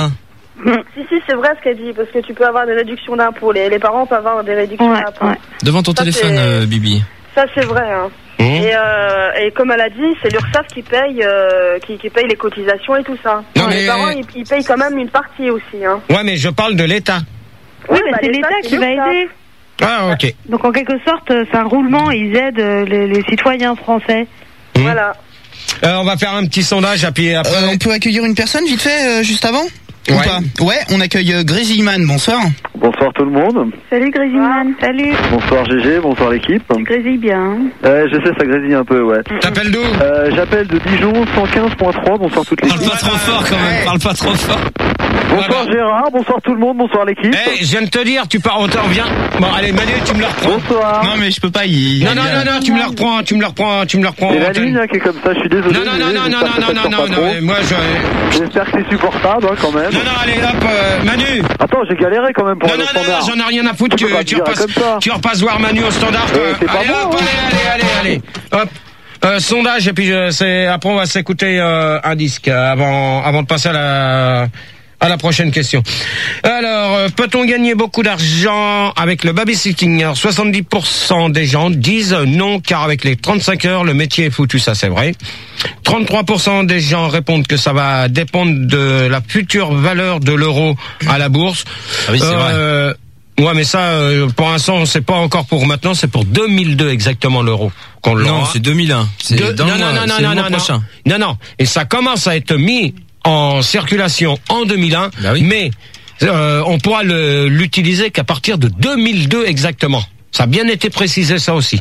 Si, si, c'est vrai ce qu'elle dit, parce que tu peux avoir des réductions d'impôts. Les, les parents peuvent avoir des réductions d'impôts. Devant ton Ça, téléphone, c'est- euh, Bibi. Ça, c'est vrai. Hein. Mmh. Et, euh, et comme elle a dit, c'est l'URSSAF qui paye, euh, qui, qui paye les cotisations et tout ça. Non, les mais- parents, ils, ils payent quand même une partie aussi. Hein. Ouais, mais je parle de l'État. Oui, mais bah, c'est l'État, l'État c'est qui va l'URSSAF. aider. Ah, ok. Donc en quelque sorte, c'est un roulement, ils aident euh, les, les citoyens français. Voilà. Euh, on va faire un petit sondage, et puis après. Euh, on peut accueillir une personne vite fait, euh, juste avant? Ou Ouais. pas? Ouais, on accueille euh, Grésilman, bonsoir. Bonsoir tout le monde. Salut Grésilman. Salut. Bonsoir G G, bonsoir l'équipe. Tu grésilles bien. Euh, je sais, ça grésille un peu, ouais. T'appelles d'où? euh, J'appelle de Dijon, cent quinze point trois, bonsoir toute l'équipe. Parle pas trop fort quand même, parle pas trop fort. Bonsoir Gérard, bonsoir tout le monde, bonsoir l'équipe. Eh, je viens de te dire, tu pars, on t'en revient. Bon, allez, Manu, tu me le reprends. Bonsoir. Non, mais je peux pas, il... Non, non, non, non, tu me le reprends, tu me le reprends, tu me le reprends. C'est la Antoine. ligne hein, qui est comme ça, je suis désolé. Non, non, non, non, non, non, non, non, non, non, mais moi je. J'espère que c'est supportable hein, quand même. Non, non, allez, hop, euh, Manu. Attends, j'ai galéré quand même pour Non, aller non, au non, standard. non, j'en ai rien à foutre, Tu tu, peux pas tu dire repasses, comme ça. tu repasses voir Manu au standard. Eh, quoi. c'est pas Allez, bon, hop, hein. allez, allez, allez, allez, hop. Euh, sondage, et puis euh, c'est, après on va s'écouter euh, un disque euh, avant, avant de passer à la. À la prochaine question. Alors, euh, peut-on gagner beaucoup d'argent avec le babysitting? Alors, soixante-dix pour cent des gens disent non, car avec les trente-cinq heures, le métier est foutu, ça c'est vrai. trente-trois pour cent des gens répondent que ça va dépendre de la future valeur de l'euro à la bourse. Ah oui, c'est vrai. Ouais, mais ça, euh, pour l'instant, c'est pas encore pour maintenant, c'est pour deux mille deux exactement l'euro qu'on l'aura. Non, c'est deux mille un. C'est De- dans non, le non, mois- non, non, c'est le non, mois non, prochain. non, non. Et ça commence à être mis en circulation en deux mille un, Bah oui. mais euh, on pourra le- l'utiliser qu'à partir de deux mille deux exactement. Ça a bien été précisé ça aussi.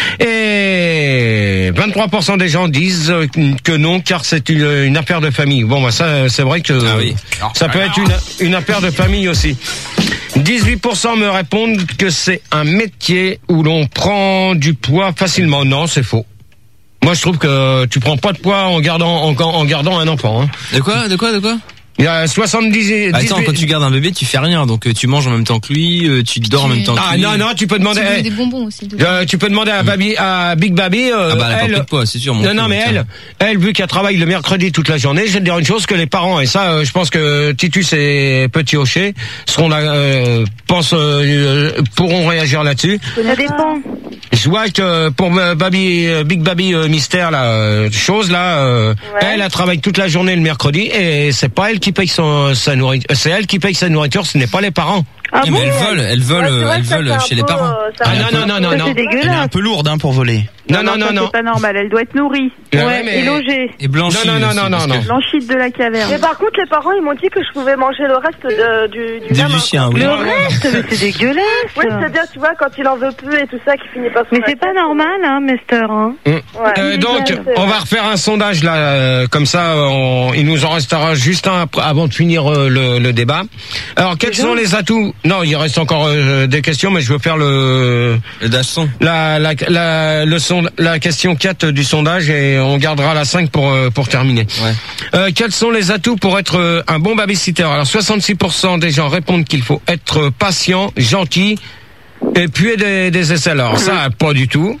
Et vingt-trois pour cent des gens disent que non, car c'est une, une affaire de famille. Bon, bah ça, c'est vrai que Ah oui. ça peut être une, une affaire de famille aussi. dix-huit pour cent me répondent que c'est un métier où l'on prend du poids facilement. Non, c'est faux. Moi, je trouve que tu prends pas de poids en gardant en, en gardant un enfant. Hein. De quoi, de quoi, de quoi? Il y a soixante-dix. Attends, dix-huit quand tu gardes un bébé, tu fais rien, donc euh, tu manges en même temps que lui, euh, tu dors en même temps que Ah lui. non non, tu peux demander. Tu veux eh, des bonbons aussi. de- euh, tu peux demander à Baby, à Big Baby. Euh, Ah bah, elle a pas elle, pris de poids, c'est sûr, mon Non cul, non, mais tiens. elle, elle vu qu'elle travaille le mercredi toute la journée, je vais te dire une chose que les parents et ça, euh, je pense que Titus et Petit Hocher seront là, euh, pense euh, pourront réagir là-dessus. Ça dépend. Je vois que pour euh, Baby, euh, Big Baby euh, Mystère, là, euh, chose là, euh, elle, elle travaille toute la journée le mercredi et c'est pas elle qui paye son, sa nourriture, c'est elle qui paye sa nourriture, ce n'est pas les parents. Ah Eh, bon mais elles volent, elles volent, Ouais, c'est vrai elles que ça volent fait un chez les peu, parents. euh, ça Ah fait non un peu- non non non Ça, non. c'est Elle est dégueulasse. un peu lourde hein, pour voler. Non non non ça, non. C'est pas normal, elle doit être nourrie. Ouais, Ouais, mais- et logé. Et blanchi. Non, non, non, aussi, non, parce non, que- non. Blanchite de la caverne. Mais par contre, les parents, ils m'ont dit que je pouvais manger le reste de, du, du Du, gamin. du chien, oui. Le reste, mais c'est dégueulasse. Oui, c'est-à-dire, tu vois, quand il en veut plus et tout ça, qu'il finit pas son Mais c'est pas normal, hein, Mister. Hein. Hum. Ouais. Euh, donc, C'est- on va refaire un sondage là, euh, comme ça, on- il nous en restera juste un après- avant de finir euh, le, le débat. Alors, quels sont les atouts? Non, il reste encore euh, des questions, mais je veux faire le Le dash son. la la la le son, la question quatre du sondage et on gardera la cinq pour euh, pour terminer. Ouais. Euh, quels sont les atouts pour être euh, un bon babysitter? Alors, soixante-six pour cent des gens répondent qu'il faut être patient, gentil et puis des des aisselles. Alors ça, pas du tout.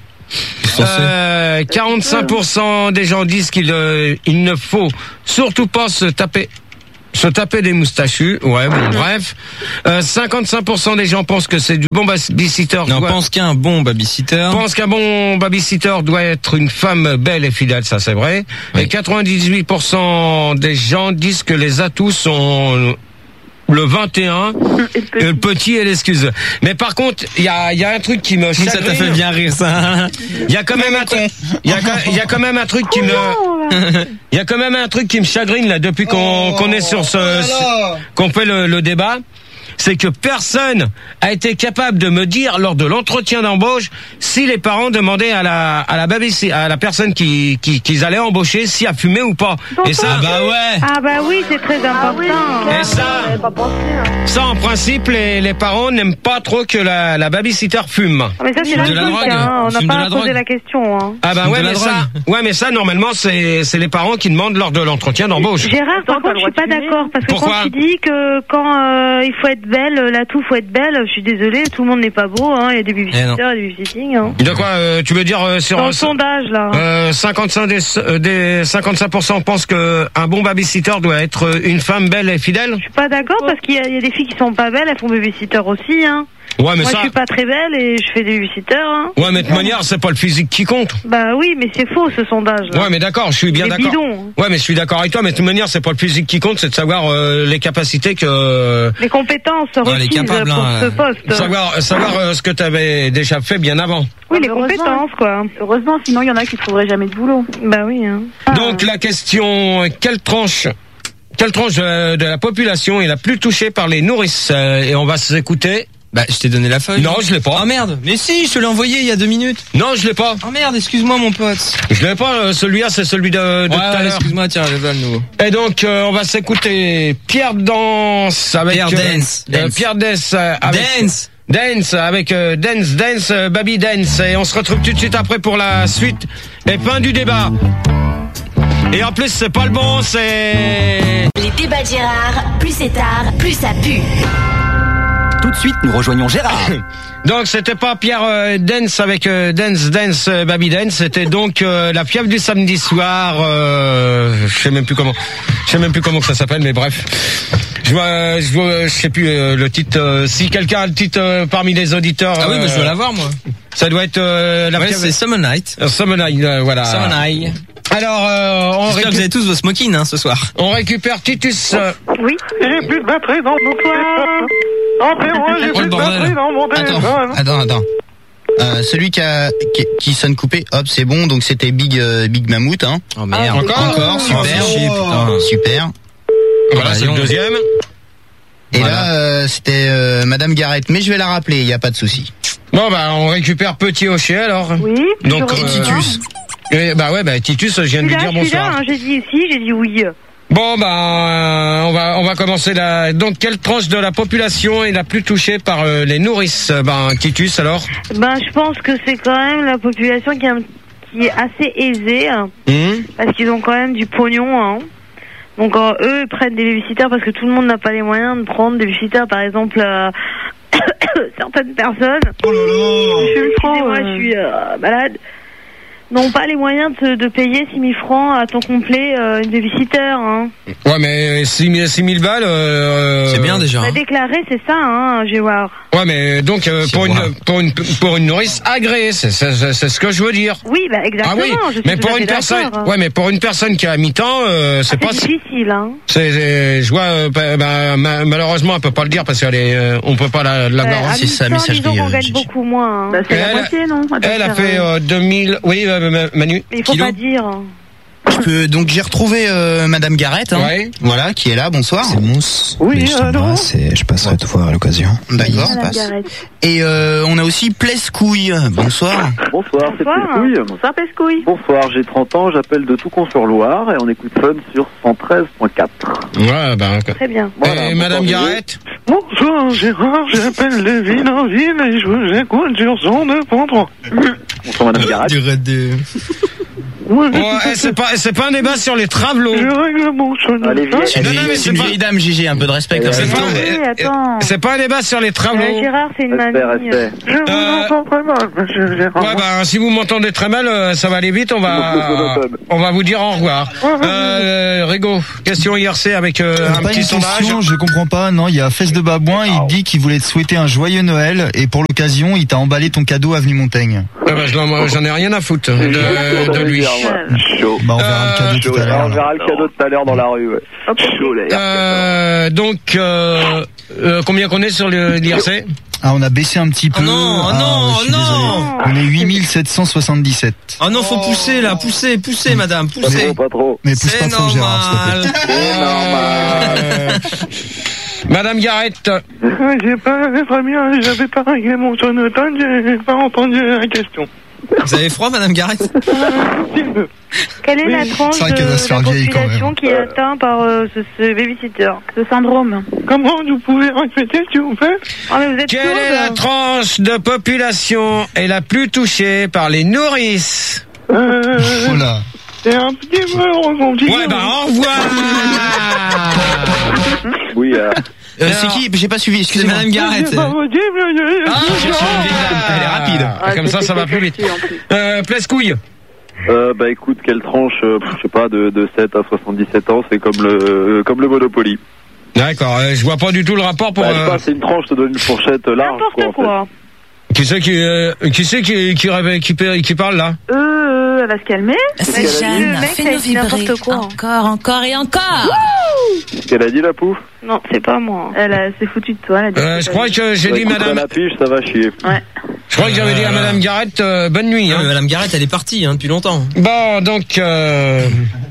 Euh, quarante-cinq pour cent des gens disent qu'il euh, il ne faut surtout pas se taper se taper des moustachus. Ouais, bon, bref. Euh, cinquante-cinq pour cent des gens pensent que c'est du bon babysitter. Non, doit- pense qu'un bon babysitter. pense qu'un bon babysitter doit être une femme belle et fidèle, ça c'est vrai. Oui. Et quatre-vingt-dix-huit pour cent des gens disent que les atouts sont le vingt et un, et le petit et l'excuse. Mais par contre, il y a, il y a un truc qui me Ça t'a fait bien rire, ça. Il y a quand même un truc, il y a, quand- il y a quand même un truc qui me, il y a quand même un truc qui me chagrine là depuis qu'on qu'on est sur ce, ce- qu'on fait le, le débat. c'est que personne a été capable de me dire lors de l'entretien d'embauche si les parents demandaient à la à la baby, à la personne qui qui qu'ils allaient embaucher si a fumé ou pas. Et ça, ah bah ouais. Ah bah oui, c'est très important. Et ça, ça en principe, les les parents n'aiment pas trop que la la babysitter fume. Ah, mais ça c'est de la logique, drogue. hein. On n'a Fume de pas la posé drogue. la question. Hein. Ah bah ouais, mais ça, ouais, mais ça normalement c'est c'est les parents qui demandent lors de l'entretien d'embauche. Gérard, par contre, je suis pas d'accord parce que Pourquoi quand tu dis que quand euh, il faut être belle, là tout faut être belle, je suis désolée, tout le monde n'est pas beau, hein. Il y a des babysitters, il y a des babysitting. Hein. De quoi euh, tu veux dire euh, sur Dans le euh, sondage là. Euh, cinquante-cinq des, euh, des cinquante-cinq pour cent pensent que un bon babysitter doit être euh, une femme belle et fidèle. Je suis pas d'accord parce qu'il y, il y a des filles qui sont pas belles, elles font babysitter aussi, hein. Ouais, mais Moi, ça. je suis pas très belle et je fais des babysitters, hein. Ouais, mais de toute manière, c'est pas le physique qui compte. Bah oui, mais c'est faux ce sondage. Là. Ouais, mais d'accord, je suis bien Il est d'accord. bidon. Ouais, mais je suis d'accord avec toi, mais de toute manière, c'est pas le physique qui compte, c'est de savoir euh, les capacités que. Les compétences requises capables, pour hein, ce poste. Savoir, savoir euh, ce que tu avais déjà fait bien avant. Oui, les compétences, quoi. Heureusement, sinon il y en a qui trouveraient jamais de boulot. Bah oui. Hein. Donc la question, quelle tranche, quelle tranche de, de la population est la plus touchée par les nourrices euh, Et on va s'écouter. Bah, je t'ai donné la feuille. Non, je l'ai pas. Ah merde. Mais si, je te l'ai envoyé il y a deux minutes. Non, je l'ai pas. Oh merde, excuse-moi mon pote. Je l'ai pas, euh, celui-là, c'est celui de, de Ouais, tout à ouais, l'heure. excuse-moi, tiens, je vais le nouveau. Et donc, euh, on va s'écouter Pierre Dance avec Pierre euh, Dance. euh, Dance. Pierre Dance euh, avec Dance. Dance avec euh, Dance Dance euh, Baby Dance et on se retrouve tout de suite après pour la suite et fin du débat. Et en plus, c'est pas le bon, c'est Les débats de Gérard, plus c'est tard, plus ça pue. Tout de suite, nous rejoignons Gérard. Donc c'était pas Pierre euh, Dance avec euh, Dance Dance euh, Baby Dance, c'était donc euh, la fièvre du samedi soir. Euh, je sais même plus comment, je sais même plus comment que ça s'appelle, mais bref. Je vois, je vois, je sais plus euh, le titre. Euh, si quelqu'un a le titre euh, parmi les auditeurs. Ah oui, euh, bah, je dois l'avoir moi. Ça doit être euh, la Ouais, fièvre. c'est Summer Night. Euh, Summer Night, euh, voilà. Summer Night. Alors, euh, on J'espère récup- que vous avez tous vos smokings hein, ce soir. on récupère Titus. euh, Oui. J'ai plus de batterie dans mon téléphone. Appelez-moi, j'ai Oh, plus le de bordel. batterie dans mon Attends, téléphone. attends, attends. Euh, celui qui, a, qui, qui sonne coupé, hop, c'est bon. Donc c'était Big euh, Big Mammouth, hein. Oh merde. Encore, encore, super, Oh, chier, putain. super. Voilà, c'est le deuxième. Et Voilà. là, euh, c'était euh, Madame Garrett, mais je vais la rappeler, il y a pas de souci. Bon bah, on récupère Petit Hocher alors. Oui. Donc je euh, reviens. Titus. et, bah ouais, bah Titus, je viens de Je lui suis là, dire je suis là, bonsoir. hein, j'ai dit si, j'ai dit oui. Bon bah euh, on va on va commencer là. Donc quelle tranche de la population est la plus touchée par euh, les nourrices Ben Titus alors. Ben, je pense que c'est quand même la population qui est, un- qui est assez aisée, hein, Hum parce qu'ils ont quand même du pognon, hein. Donc euh, eux ils prennent des babysitters parce que tout le monde n'a pas les moyens de prendre des babysitters, par exemple euh, certaines personnes. Oh là là. Je suis excusez-moi, je suis euh, malade. N'ont pas les moyens de, de payer six mille francs à temps complet euh, une babysitter, hein. Ouais mais six mille balles. Euh, C'est bien déjà. Bah, Hein. déclaré, c'est ça, hein, je vais voir. Ouais mais donc euh, C'est pour une vrai. pour une pour une nourrice agréée, c'est c'est c'est- c'est ce que je veux dire. Oui, bah Ah exactement. oui, je suis mais tout pour à une fait personne, d'accord, hein. ouais, mais pour une personne qui est à mi-temps, euh, c'est Ah, pas, c'est difficile, hein. c'est, c'est- je vois, euh, bah, bah, ma- malheureusement, elle peut pas le dire parce qu'elle est, euh, on peut pas la, la Ouais, voir. à c'est ça, mi-temps, messagerie, disons qu'on euh, gagne Gigi. beaucoup moins, hein. Bah, c'est la Elle- moitié, non? Elle doit Elle a faire, fait euh, euh, deux mille, oui, euh, Manu. Mais il faut Kilo. pas dire. Je peux, donc j'ai retrouvé euh, Madame Garrett, hein. Ouais. Voilà, qui est là. Bonsoir. C'est Mousse. Oui, mais je allô t'embrasse et je passerai te voir à l'occasion. D'accord, Madame passe. Garrett. Et euh, on a aussi Plescouille. Bonsoir. Bonsoir, c'est Bonsoir. Pelcouille. Bonsoir, Pescouille. Bonsoir, j'ai trente ans, j'appelle de Toucon-sur-Loire et on écoute Fun sur cent treize point quatre. Ouais, ben, ok. Très bien. Voilà, et Madame bonsoir, Garrett? Bonsoir Gérard, j'appelle de ville en ville et je vous écoute sur cent deux point trois. Bonsoir Madame Garrett. Du raid de... Ouais, Ouais, eh, c'est pas, c'est pas un débat sur les travelots. je règle mon sonneau. Allez, viens. C'est une Non, non, vieille- mais c'est c'est une pas- vieille dame, Gigi, un peu de respect quand C'est même. pas- Oui, euh, attends. C'est pas un débat sur les travelots. Euh, Gérard, c'est une Respect, mamie. respect. Je vous Euh, entends très mal, monsieur Gérard. Ouais, bah, si vous m'entendez très mal, euh, ça va aller vite, on va, on va vous dire au revoir. Euh, Rigo, question I R C avec euh, C'est un pas petit une sondage. question, je comprends pas. Non, il y a Fesse de Babouin, il dit qu'il voulait te souhaiter un joyeux Noël et pour l'occasion, il t'a emballé ton cadeau avenue Montaigne. Ah bah, je l'en- j'en ai rien à foutre de, de lui. Chaud. Bah, on verra Euh, le cadeau Chaud, tout à l'heure. on là. verra le cadeau tout à l'heure dans la rue, ouais. Chaud, les Euh, donc, euh, euh, combien qu'on est sur le l'I R C? Ah, on a baissé un petit peu. Oh non, oh Ah, non, je suis oh non. désolé. On est huit mille sept cent soixante-dix-sept. Oh non, faut pousser là, pousser, pousser madame, Pas pousser. trop, pas trop. Mais pousse C'est pas trop, Gérard, s'il te plaît. normal. C'est normal. Madame Garrett. J'ai pas, très bien, j'avais pas réglé mon sonophone, j'ai pas entendu la question. Vous avez froid, Madame Garrett? Quelle est Oui. la tranche C'est vrai qu'elle de doit se la faire vieille, quand population même. qui est atteinte par euh, ce, ce babysitter, ce syndrome? Comment vous pouvez répéter, s'il vous plaît? Ah, mais vous êtes Quelle sourde. est la tranche de population est la plus touchée par les nourrices? Euh, Oh là. c'est un petit peu ressenti. Ouais, bah au revoir. Oui, euh, Euh, c'est qui? J'ai pas suivi, C'est excusez-moi. Madame Garrett. C'est pas possible, je- Ah, cherche une vieille dame. Elle est rapide. Ah, comme ça, ça va plus vite. Euh, Plescouille. euh, bah écoute, quelle tranche, euh, je sais pas, de, de sept à soixante-dix-sept ans, c'est comme le, euh, comme le Monopoly. D'accord, euh, je vois pas du tout le rapport pour... Bah, je sais euh, pas, c'est une tranche, te donne une fourchette large, quoi, N'importe en fait. quoi. Qui c'est qui, euh, qui, c'est qui, qui, rêve- qui, qui, qui parle là? Euh, euh, elle va se calmer. C'est Le Jeanne, mec, fais-nous ça dit vibrer. n'importe quoi. Encore, encore et encore. Qu'elle a dit, la pouf? Non, c'est pas moi. Elle a- s'est foutue de toi. Elle a dit Euh, que je t'as crois dit. que j'ai Bah, dit écoute, madame... à la pige, ça va chier. Ouais. Je crois que j'avais dit à Euh, madame Garrett, euh, bonne nuit, Non, hein. mais Madame Garrett, elle est partie hein, depuis longtemps. Bon, donc... Euh...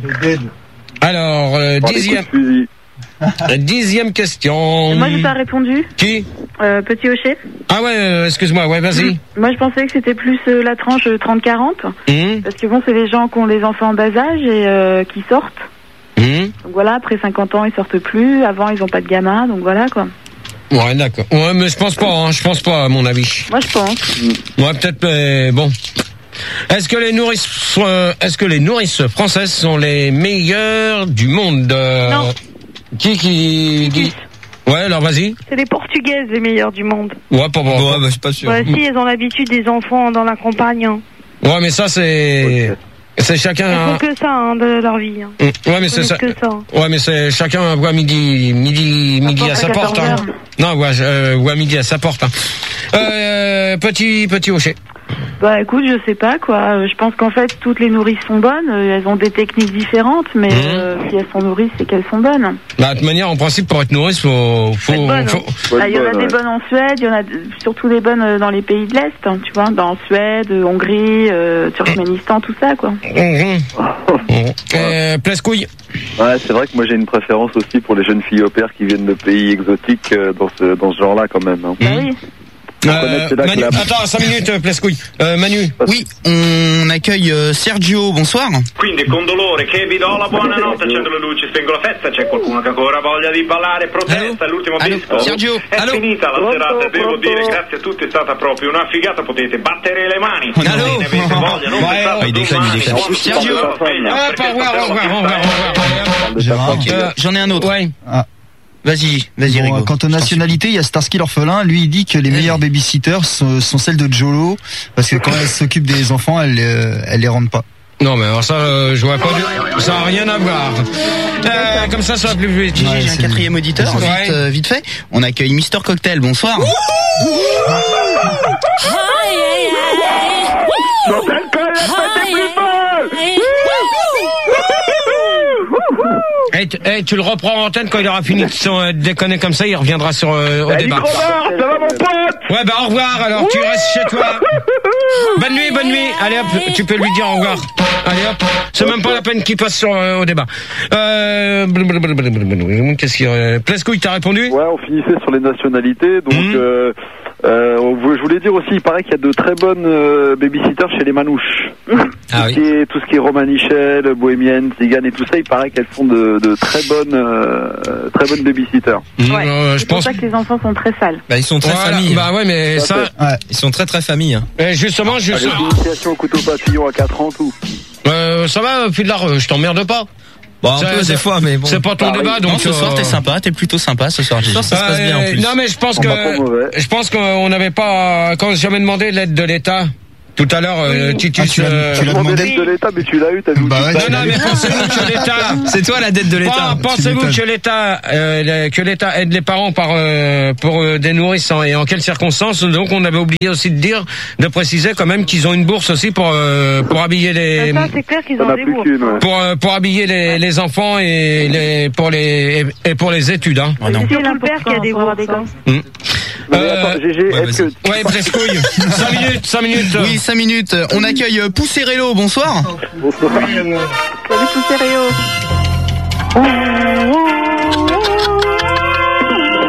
Alors, euh, Par des dixième... coups de fusil. euh, dixième question. Et moi, j'ai pas répondu. Qui? Euh, petit Hocher. Ah ouais, euh, excuse-moi, ouais, vas-y. Moi, je pensais que c'était plus euh, la tranche trente quarante. Hum, Parce que bon, c'est les gens qui ont des enfants en bas âge et euh, qui sortent. hum. Donc voilà, après cinquante ans, ils sortent plus. Avant, ils ont pas de gamin. Donc voilà, quoi. Ouais, d'accord. Ouais, mais je pense pas, hein, je pense pas, à mon avis. Moi, je pense. Ouais, peut-être, mais bon. Est-ce que les nourrices, euh, est-ce que les nourrices françaises sont les meilleures du monde? euh, Non. Qui, qui, qui? Ouais, alors vas-y. C'est les Portugaises les meilleures du monde. Ouais, pas bon. Ouais, bah, je suis pas sûr. Ouais, si, elles ont l'habitude des enfants dans la campagne. Hein. Ouais, mais ça, c'est, c'est chacun. Elles font que ça hein, de leur vie. Hein. Ouais, mais Elles c'est ça. connaissent que ça. Ouais, mais c'est chacun voit midi, midi, midi à porte sa à porte. quatorze Hein. heures. Non, ouais, euh, ouais, midi à sa porte. Hein. Euh, petit, petit Hocher. Bah écoute, je sais pas quoi. Euh, Je pense qu'en fait toutes les nourrices sont bonnes. Euh, Elles ont des techniques différentes, mais Mhm. euh, si elles sont nourrices, c'est qu'elles sont bonnes. Bah, de toute manière, en principe, pour être nourrice, faut, faut, Faut être bonne, faut, Bonne, Ah, il y en a bonne, des ouais. bonnes en Suède, il y en a d- surtout des bonnes euh, dans les pays de l'Est, hein, tu vois, dans Suède, euh, Hongrie, euh, Turkménistan, tout ça quoi. Mhm. Euh, Plescouille. Ouais, c'est vrai que moi j'ai une préférence aussi pour les jeunes filles au pair qui viennent de pays exotiques euh, dans ce, dans ce genre-là quand même. Hein. Bah oui. Euh, c'est là que Manu, la- attends, cinq minutes, euh, Plescouille. Euh, Manu. Oui, on accueille euh, Sergio, bonsoir. Quindi con dolore che vi do la buonanotte, accendo le luci, spengo la festa, c'è qualcuno che ancora ha voglia di ballare, protesta, è l'ultimo Allo? disco. Sergio? È Allo? finita la Pronto? serata e devo Pronto? dire grazie a tutti, è stata proprio una figata, potete battere le mani. Allo? Se ne avete voglia, non Ouais, pensate il déconne, domani, il déconne. quando Sergio? sono sveglia, Hop, perché au revoir, au stasera revoir, la au revoir, au festa revoir. Gérard. Ok, Euh, j'en ai un autre. Ouais. Ah. Vas-y, vas-y, Bon, Rigo. quant aux nationalités, il y a Starsky l'orphelin. Lui, il dit que les meilleurs babysitters sont, sont celles de Jolo, parce que quand elle s'occupe des enfants, elle, euh, elle les rentre pas. Non, mais alors ça, euh, je vois pas du... Ça a rien à voir. Euh, comme ça, ça va plus vite. Gigi, Ouais, j'ai un c'est- quatrième auditeur, Ouais. vite, euh, vite fait. On accueille Mister Cocktail, bonsoir. Eh, tu- eh, tu le reprends en antenne quand il aura fini de son, euh, de déconner comme ça, il reviendra sur euh, au Eh, débat. Micro-Bar, ça va mon pote? Ouais, bah au revoir, alors tu restes chez toi. Bonne nuit, bonne nuit. Allez hop, tu peux lui dire au revoir. Allez hop, c'est même pas la peine qu'il passe sur, euh, au débat. Euh, blablabla. Qu'est-ce qu'il y a? Plescouille, t'as répondu? Ouais, on finissait sur les nationalités, donc Mhm. euh, euh, on vou- je voulais dire aussi, il paraît qu'il y a de très bonnes euh, babysitters chez les manouches. Ah tout, oui. ce qui est, tout ce qui est romanichel, bohémienne, tzigane et tout ça, il paraît qu'elles font de, de très bonnes, euh, très bonnes babysitters. Mmh, Ouais. euh, je C'est pour pense. ça que les enfants sont très sales. Bah, ils sont très Voilà, famille. bah ouais, mais ça, Ils sont très très famille. Hein. eh, justement, juste, Avec l'initiation au couteau papillon à quatre ans, tout. euh, ça va, Fudlar, je t'emmerde pas. Bon, un Ça- peu ça- des fois, mais bon. C'est pas ton Ah, débat, oui. donc. Non, ce soir, euh, t'es sympa, t'es plutôt sympa ce soir, Gigi. Ça, ça se passe bien en Euh, plus. Non, mais je pense On va pas mauvais. que je pense qu'on n'avait pas quand j'avais demandé l'aide de l'État tout à l'heure, euh, Titus. Ah, tu l'as- euh, tu l'as demandé demandé l'aide de l'État, mais tu l'as eu, t'as vu. Bah ouais, Non, tu non, l'as mais eu. pensez-vous que l'État, C'est toi la dette de l'État. Pen- pensez-vous m'étonnes. que l'État, euh, le- que l'État aide les parents par euh, pour euh, des nourrices hein, et en quelles circonstances? Donc, on avait oublié aussi de dire, de préciser quand même qu'ils ont une bourse aussi pour euh, pour habiller les Ça, c'est clair qu'ils T'en ont as des plus bourses. qu'une, ouais. pour euh, pour habiller les, les enfants et les pour les et, et pour les études. Hein. Oh non. C'est surtout le père qui a des bourses. hein. Mm. Mais Euh, attends, G G, ouais, est-ce vas-y. que... Ouais, Prescouille. cinq minutes, cinq minutes. Oui, cinq minutes. On accueille euh, Pousserello, bonsoir. Bonsoir. Salut tout sérieux.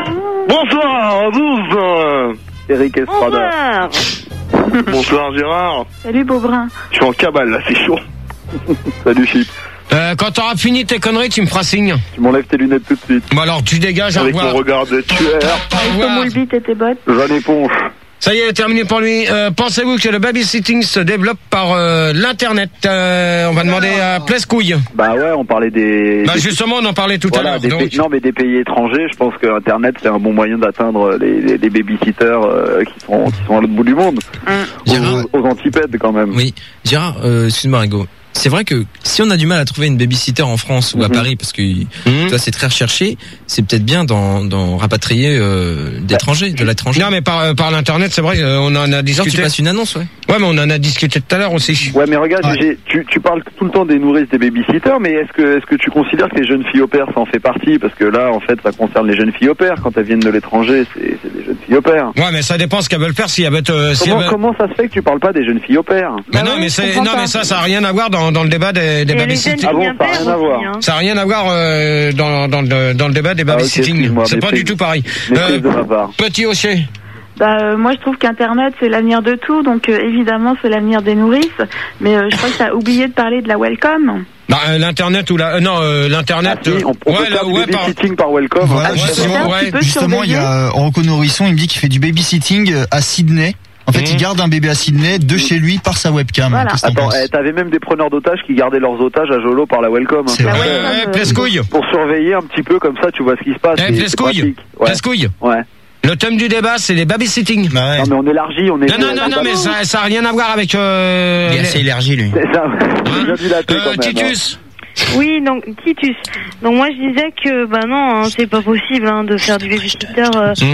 Bonsoir à tous. Eric Estrada. Bonsoir. Bonsoir Gérard. Salut Beaubrun. Je suis en cabale là, c'est chaud. Salut Chip. Euh, quand t'auras fini tes conneries, tu me feras signe. Tu m'enlèves tes lunettes tout de suite. Bon alors, tu dégages. Avec mon regard de tueur. Avec ton moule bite et tes bottes. Jeanne Éponge. Ça y est, terminé pour lui. Euh, pensez-vous que le babysitting se développe par euh, l'internet? euh, On va demander à Plescouille. Bah ouais, on parlait des... Bah des... justement, on en parlait tout voilà, à l'heure. des Donc... pays... Non mais des pays étrangers, je pense que Internet c'est un bon moyen d'atteindre les, les, les babysitters euh, qui sont qui sont à l'autre bout du monde. Mmh. Aux, aux antipèdes quand même. Oui, Gérard, euh, excuse-moi Rigo. C'est vrai que si on a du mal à trouver une babysitter en France ou à mmh. Paris, parce que mmh. toi c'est très recherché, c'est peut-être bien d'en, d'en rapatrier euh, d'étrangers, de l'étranger. Non mais par, par l'internet, c'est vrai, on en a discuté. Genre tu passes une annonce, ouais. Ouais, mais on en a discuté tout à l'heure aussi. Ouais, mais regarde, ouais. J'ai, tu, tu parles tout le temps des nourrices, des babysitters, mais est-ce que, est-ce que tu considères que les jeunes filles au pair, ça en fait partie? Parce que là, en fait, ça concerne les jeunes filles au pair. Quand elles viennent de l'étranger, c'est, c'est des jeunes filles au pair. Ouais, mais ça dépend ce qu'elles veulent faire. Si elles veulent, euh, si comment, elles veulent... comment ça se fait que tu parles pas des jeunes filles au pair? Mais bah non, ouais, mais c'est, non, mais ça, ça a rien à voir dans, dans le débat des, des babysitting. Ah bon, ça a rien à voir. Hein. Ça a rien à voir euh, dans, dans, le, dans le débat des babysitting. Ah, okay, c'est pas du tout pareil. Euh, petit Hocher. Bah, euh, moi je trouve qu'Internet c'est l'avenir de tout, donc euh, évidemment c'est l'avenir des nourrices, mais euh, je crois que t'as oublié de parler de la Welcome. Bah, euh, l'internet ou la euh, non euh, l'internet. Ah, si, on, on ouais, peut faire le, du ouais, babysitting par, par Welcome. Voilà, hein, justement, ouais. justement il y a Rocco Nourrisson, il me dit qu'il fait du babysitting à Sydney. En fait, mmh. il garde un bébé à Sydney de chez lui par sa webcam. Voilà. Attends, eh, t'avais même des preneurs d'otages qui gardaient leurs otages à Jolo par la Welcome. C'est hein. vrai. Ouais, ouais, Plescouille. Pour surveiller un petit peu comme ça, tu vois ce qui se passe. Eh, Plescouille. Plescouille. Ouais. Le thème du débat, c'est les babysitting. Bah ouais. Non, mais on élargit, on est. Non, non, non, non, mais ça, ça a rien à voir avec. Euh, il est assez élargi, lui. C'est ça. J'ai bien dilaté euh, quand même. Titus. Hein. Oui, donc Titus. Donc moi je disais que bah non, hein, c'est pas possible hein, de faire du babysitter. Euh... Mmh.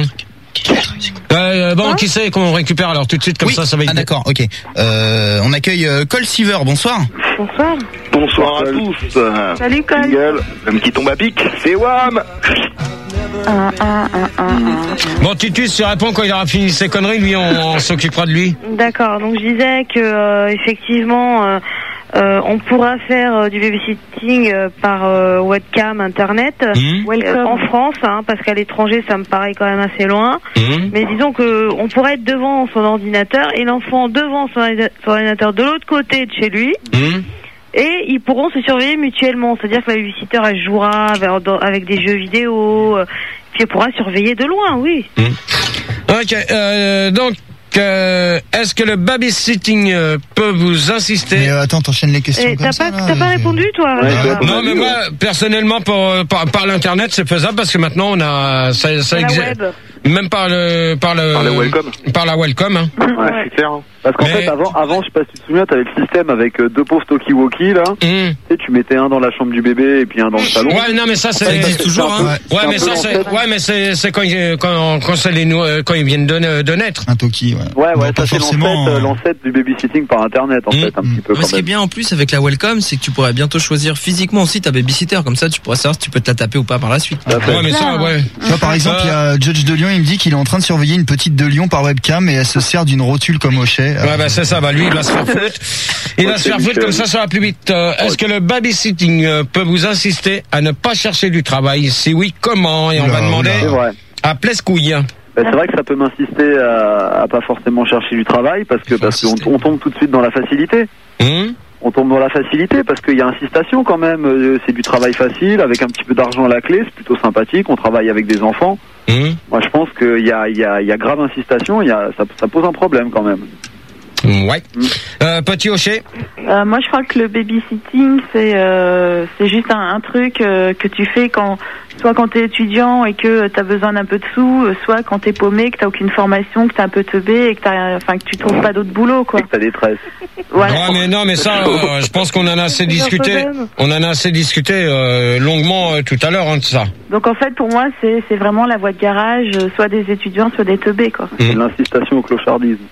Euh, bon, hein qui sait qu'on récupère alors tout de suite comme oui. ça, ça va être. Ah d'accord, ok. Euh, on accueille euh, Cole Siever. Bonsoir. Bonsoir. Bonsoir à tous. Salut Cole. Gueule. Même qui tombe à pic, c'est Wham. Un, un, un, un. Bon, Titus, tu réponds quand il aura fini ses conneries, lui, on, on s'occupera de lui. D'accord. Donc je disais que euh, effectivement. Euh, Euh, on pourra faire euh, du babysitting euh, par euh, webcam internet mmh. euh, en France, hein, parce qu'à l'étranger ça me paraît quand même assez loin. Mmh. Mais disons que on pourrait être devant son ordinateur et l'enfant devant son, son ordinateur de l'autre côté de chez lui. Mmh. Et ils pourront se surveiller mutuellement, c'est-à-dire que la babysitter elle jouera avec des jeux vidéo, euh, puis elle pourra surveiller de loin, oui. Mmh. Ok, euh, donc. Euh, est-ce que le babysitting euh, peut vous insister? Mais euh, attends, t'enchaînes les questions et comme t'as ça. Pas, là, t'as pas répondu, toi? Ouais, euh, non, mais moi, personnellement, pour, par, par l'internet, c'est faisable parce que maintenant on a ça, ça existe. Même par le par le par la Welcome. Par la Welcome. Hein. Ouais, ouais. C'est clair. Hein. Parce qu'en mais... fait, avant, avant, je sais pas si tu te souviens, t'avais le système avec euh, deux pauvres talkie-walkie là. Mmh. Tu sais, tu mettais un dans la chambre du bébé et puis un dans le salon. Ouais, non, mais ça, c'est, ça existe toujours. Hein. Peu, ouais, mais ça, c'est, ouais, mais c'est, c'est quand ils, quand, quand c'est les, quand ils viennent de, de naître. Un talkie, ouais. Ouais, ouais, bon, ça c'est forcément, l'ancêtre, euh... l'ancêtre du babysitting par internet, en mmh. fait, un mmh. petit peu. Ouais, ce qui est bien en plus avec la Welcome, c'est que tu pourrais bientôt choisir physiquement aussi ta babysitter, comme ça, tu pourrais savoir si tu peux te la taper ou pas par la suite. Ouais, ouais mais ça, ouais. Tu vois, par exemple, il y a Judge de Lyon, il me dit qu'il est en train de surveiller une petite de Lyon par webcam et elle se sert d'une rotule comme Hochet. Ouais, bah c'est ça, bah lui, il va se faire foutre. Il va se faire foutre comme ça, ça va plus vite. Euh, est-ce que le babysitting euh, peut vous insister à ne pas chercher du travail? Si oui, comment? Et on va demander à Plescouille. Bah, c'est vrai que ça peut m'insister à, à pas forcément chercher du travail parce que parce qu'on on tombe tout de suite dans la facilité. Mmh. On tombe dans la facilité parce qu'il y a incitation quand même. Euh, c'est du travail facile avec un petit peu d'argent à la clé. C'est plutôt sympathique. On travaille avec des enfants. Mmh. Moi, je pense qu'il y a, il y a, il y a grave incitation. Il y a, ça, ça pose un problème quand même. Ouais. Mmh. Euh, petit Hocher. Euh, moi, je crois que le babysitting, c'est euh, c'est juste un, un truc euh, que tu fais quand, soit quand t'es étudiant et que t'as besoin d'un peu de sous, soit quand t'es paumé, que t'as aucune formation, que t'es un peu teubé et que t'as, enfin, que tu trouves pas d'autre boulot, quoi. Et que t'as détresse. Ouais. Non, mais non, mais ça, euh, je pense qu'on en a assez discuté. On en a assez discuté euh, longuement euh, tout à l'heure, hein, de ça. Donc en fait, pour moi, c'est c'est vraiment la voie de garage, euh, soit des étudiants, soit des teubés, quoi. C'est mmh. l'incitation au clochardisme.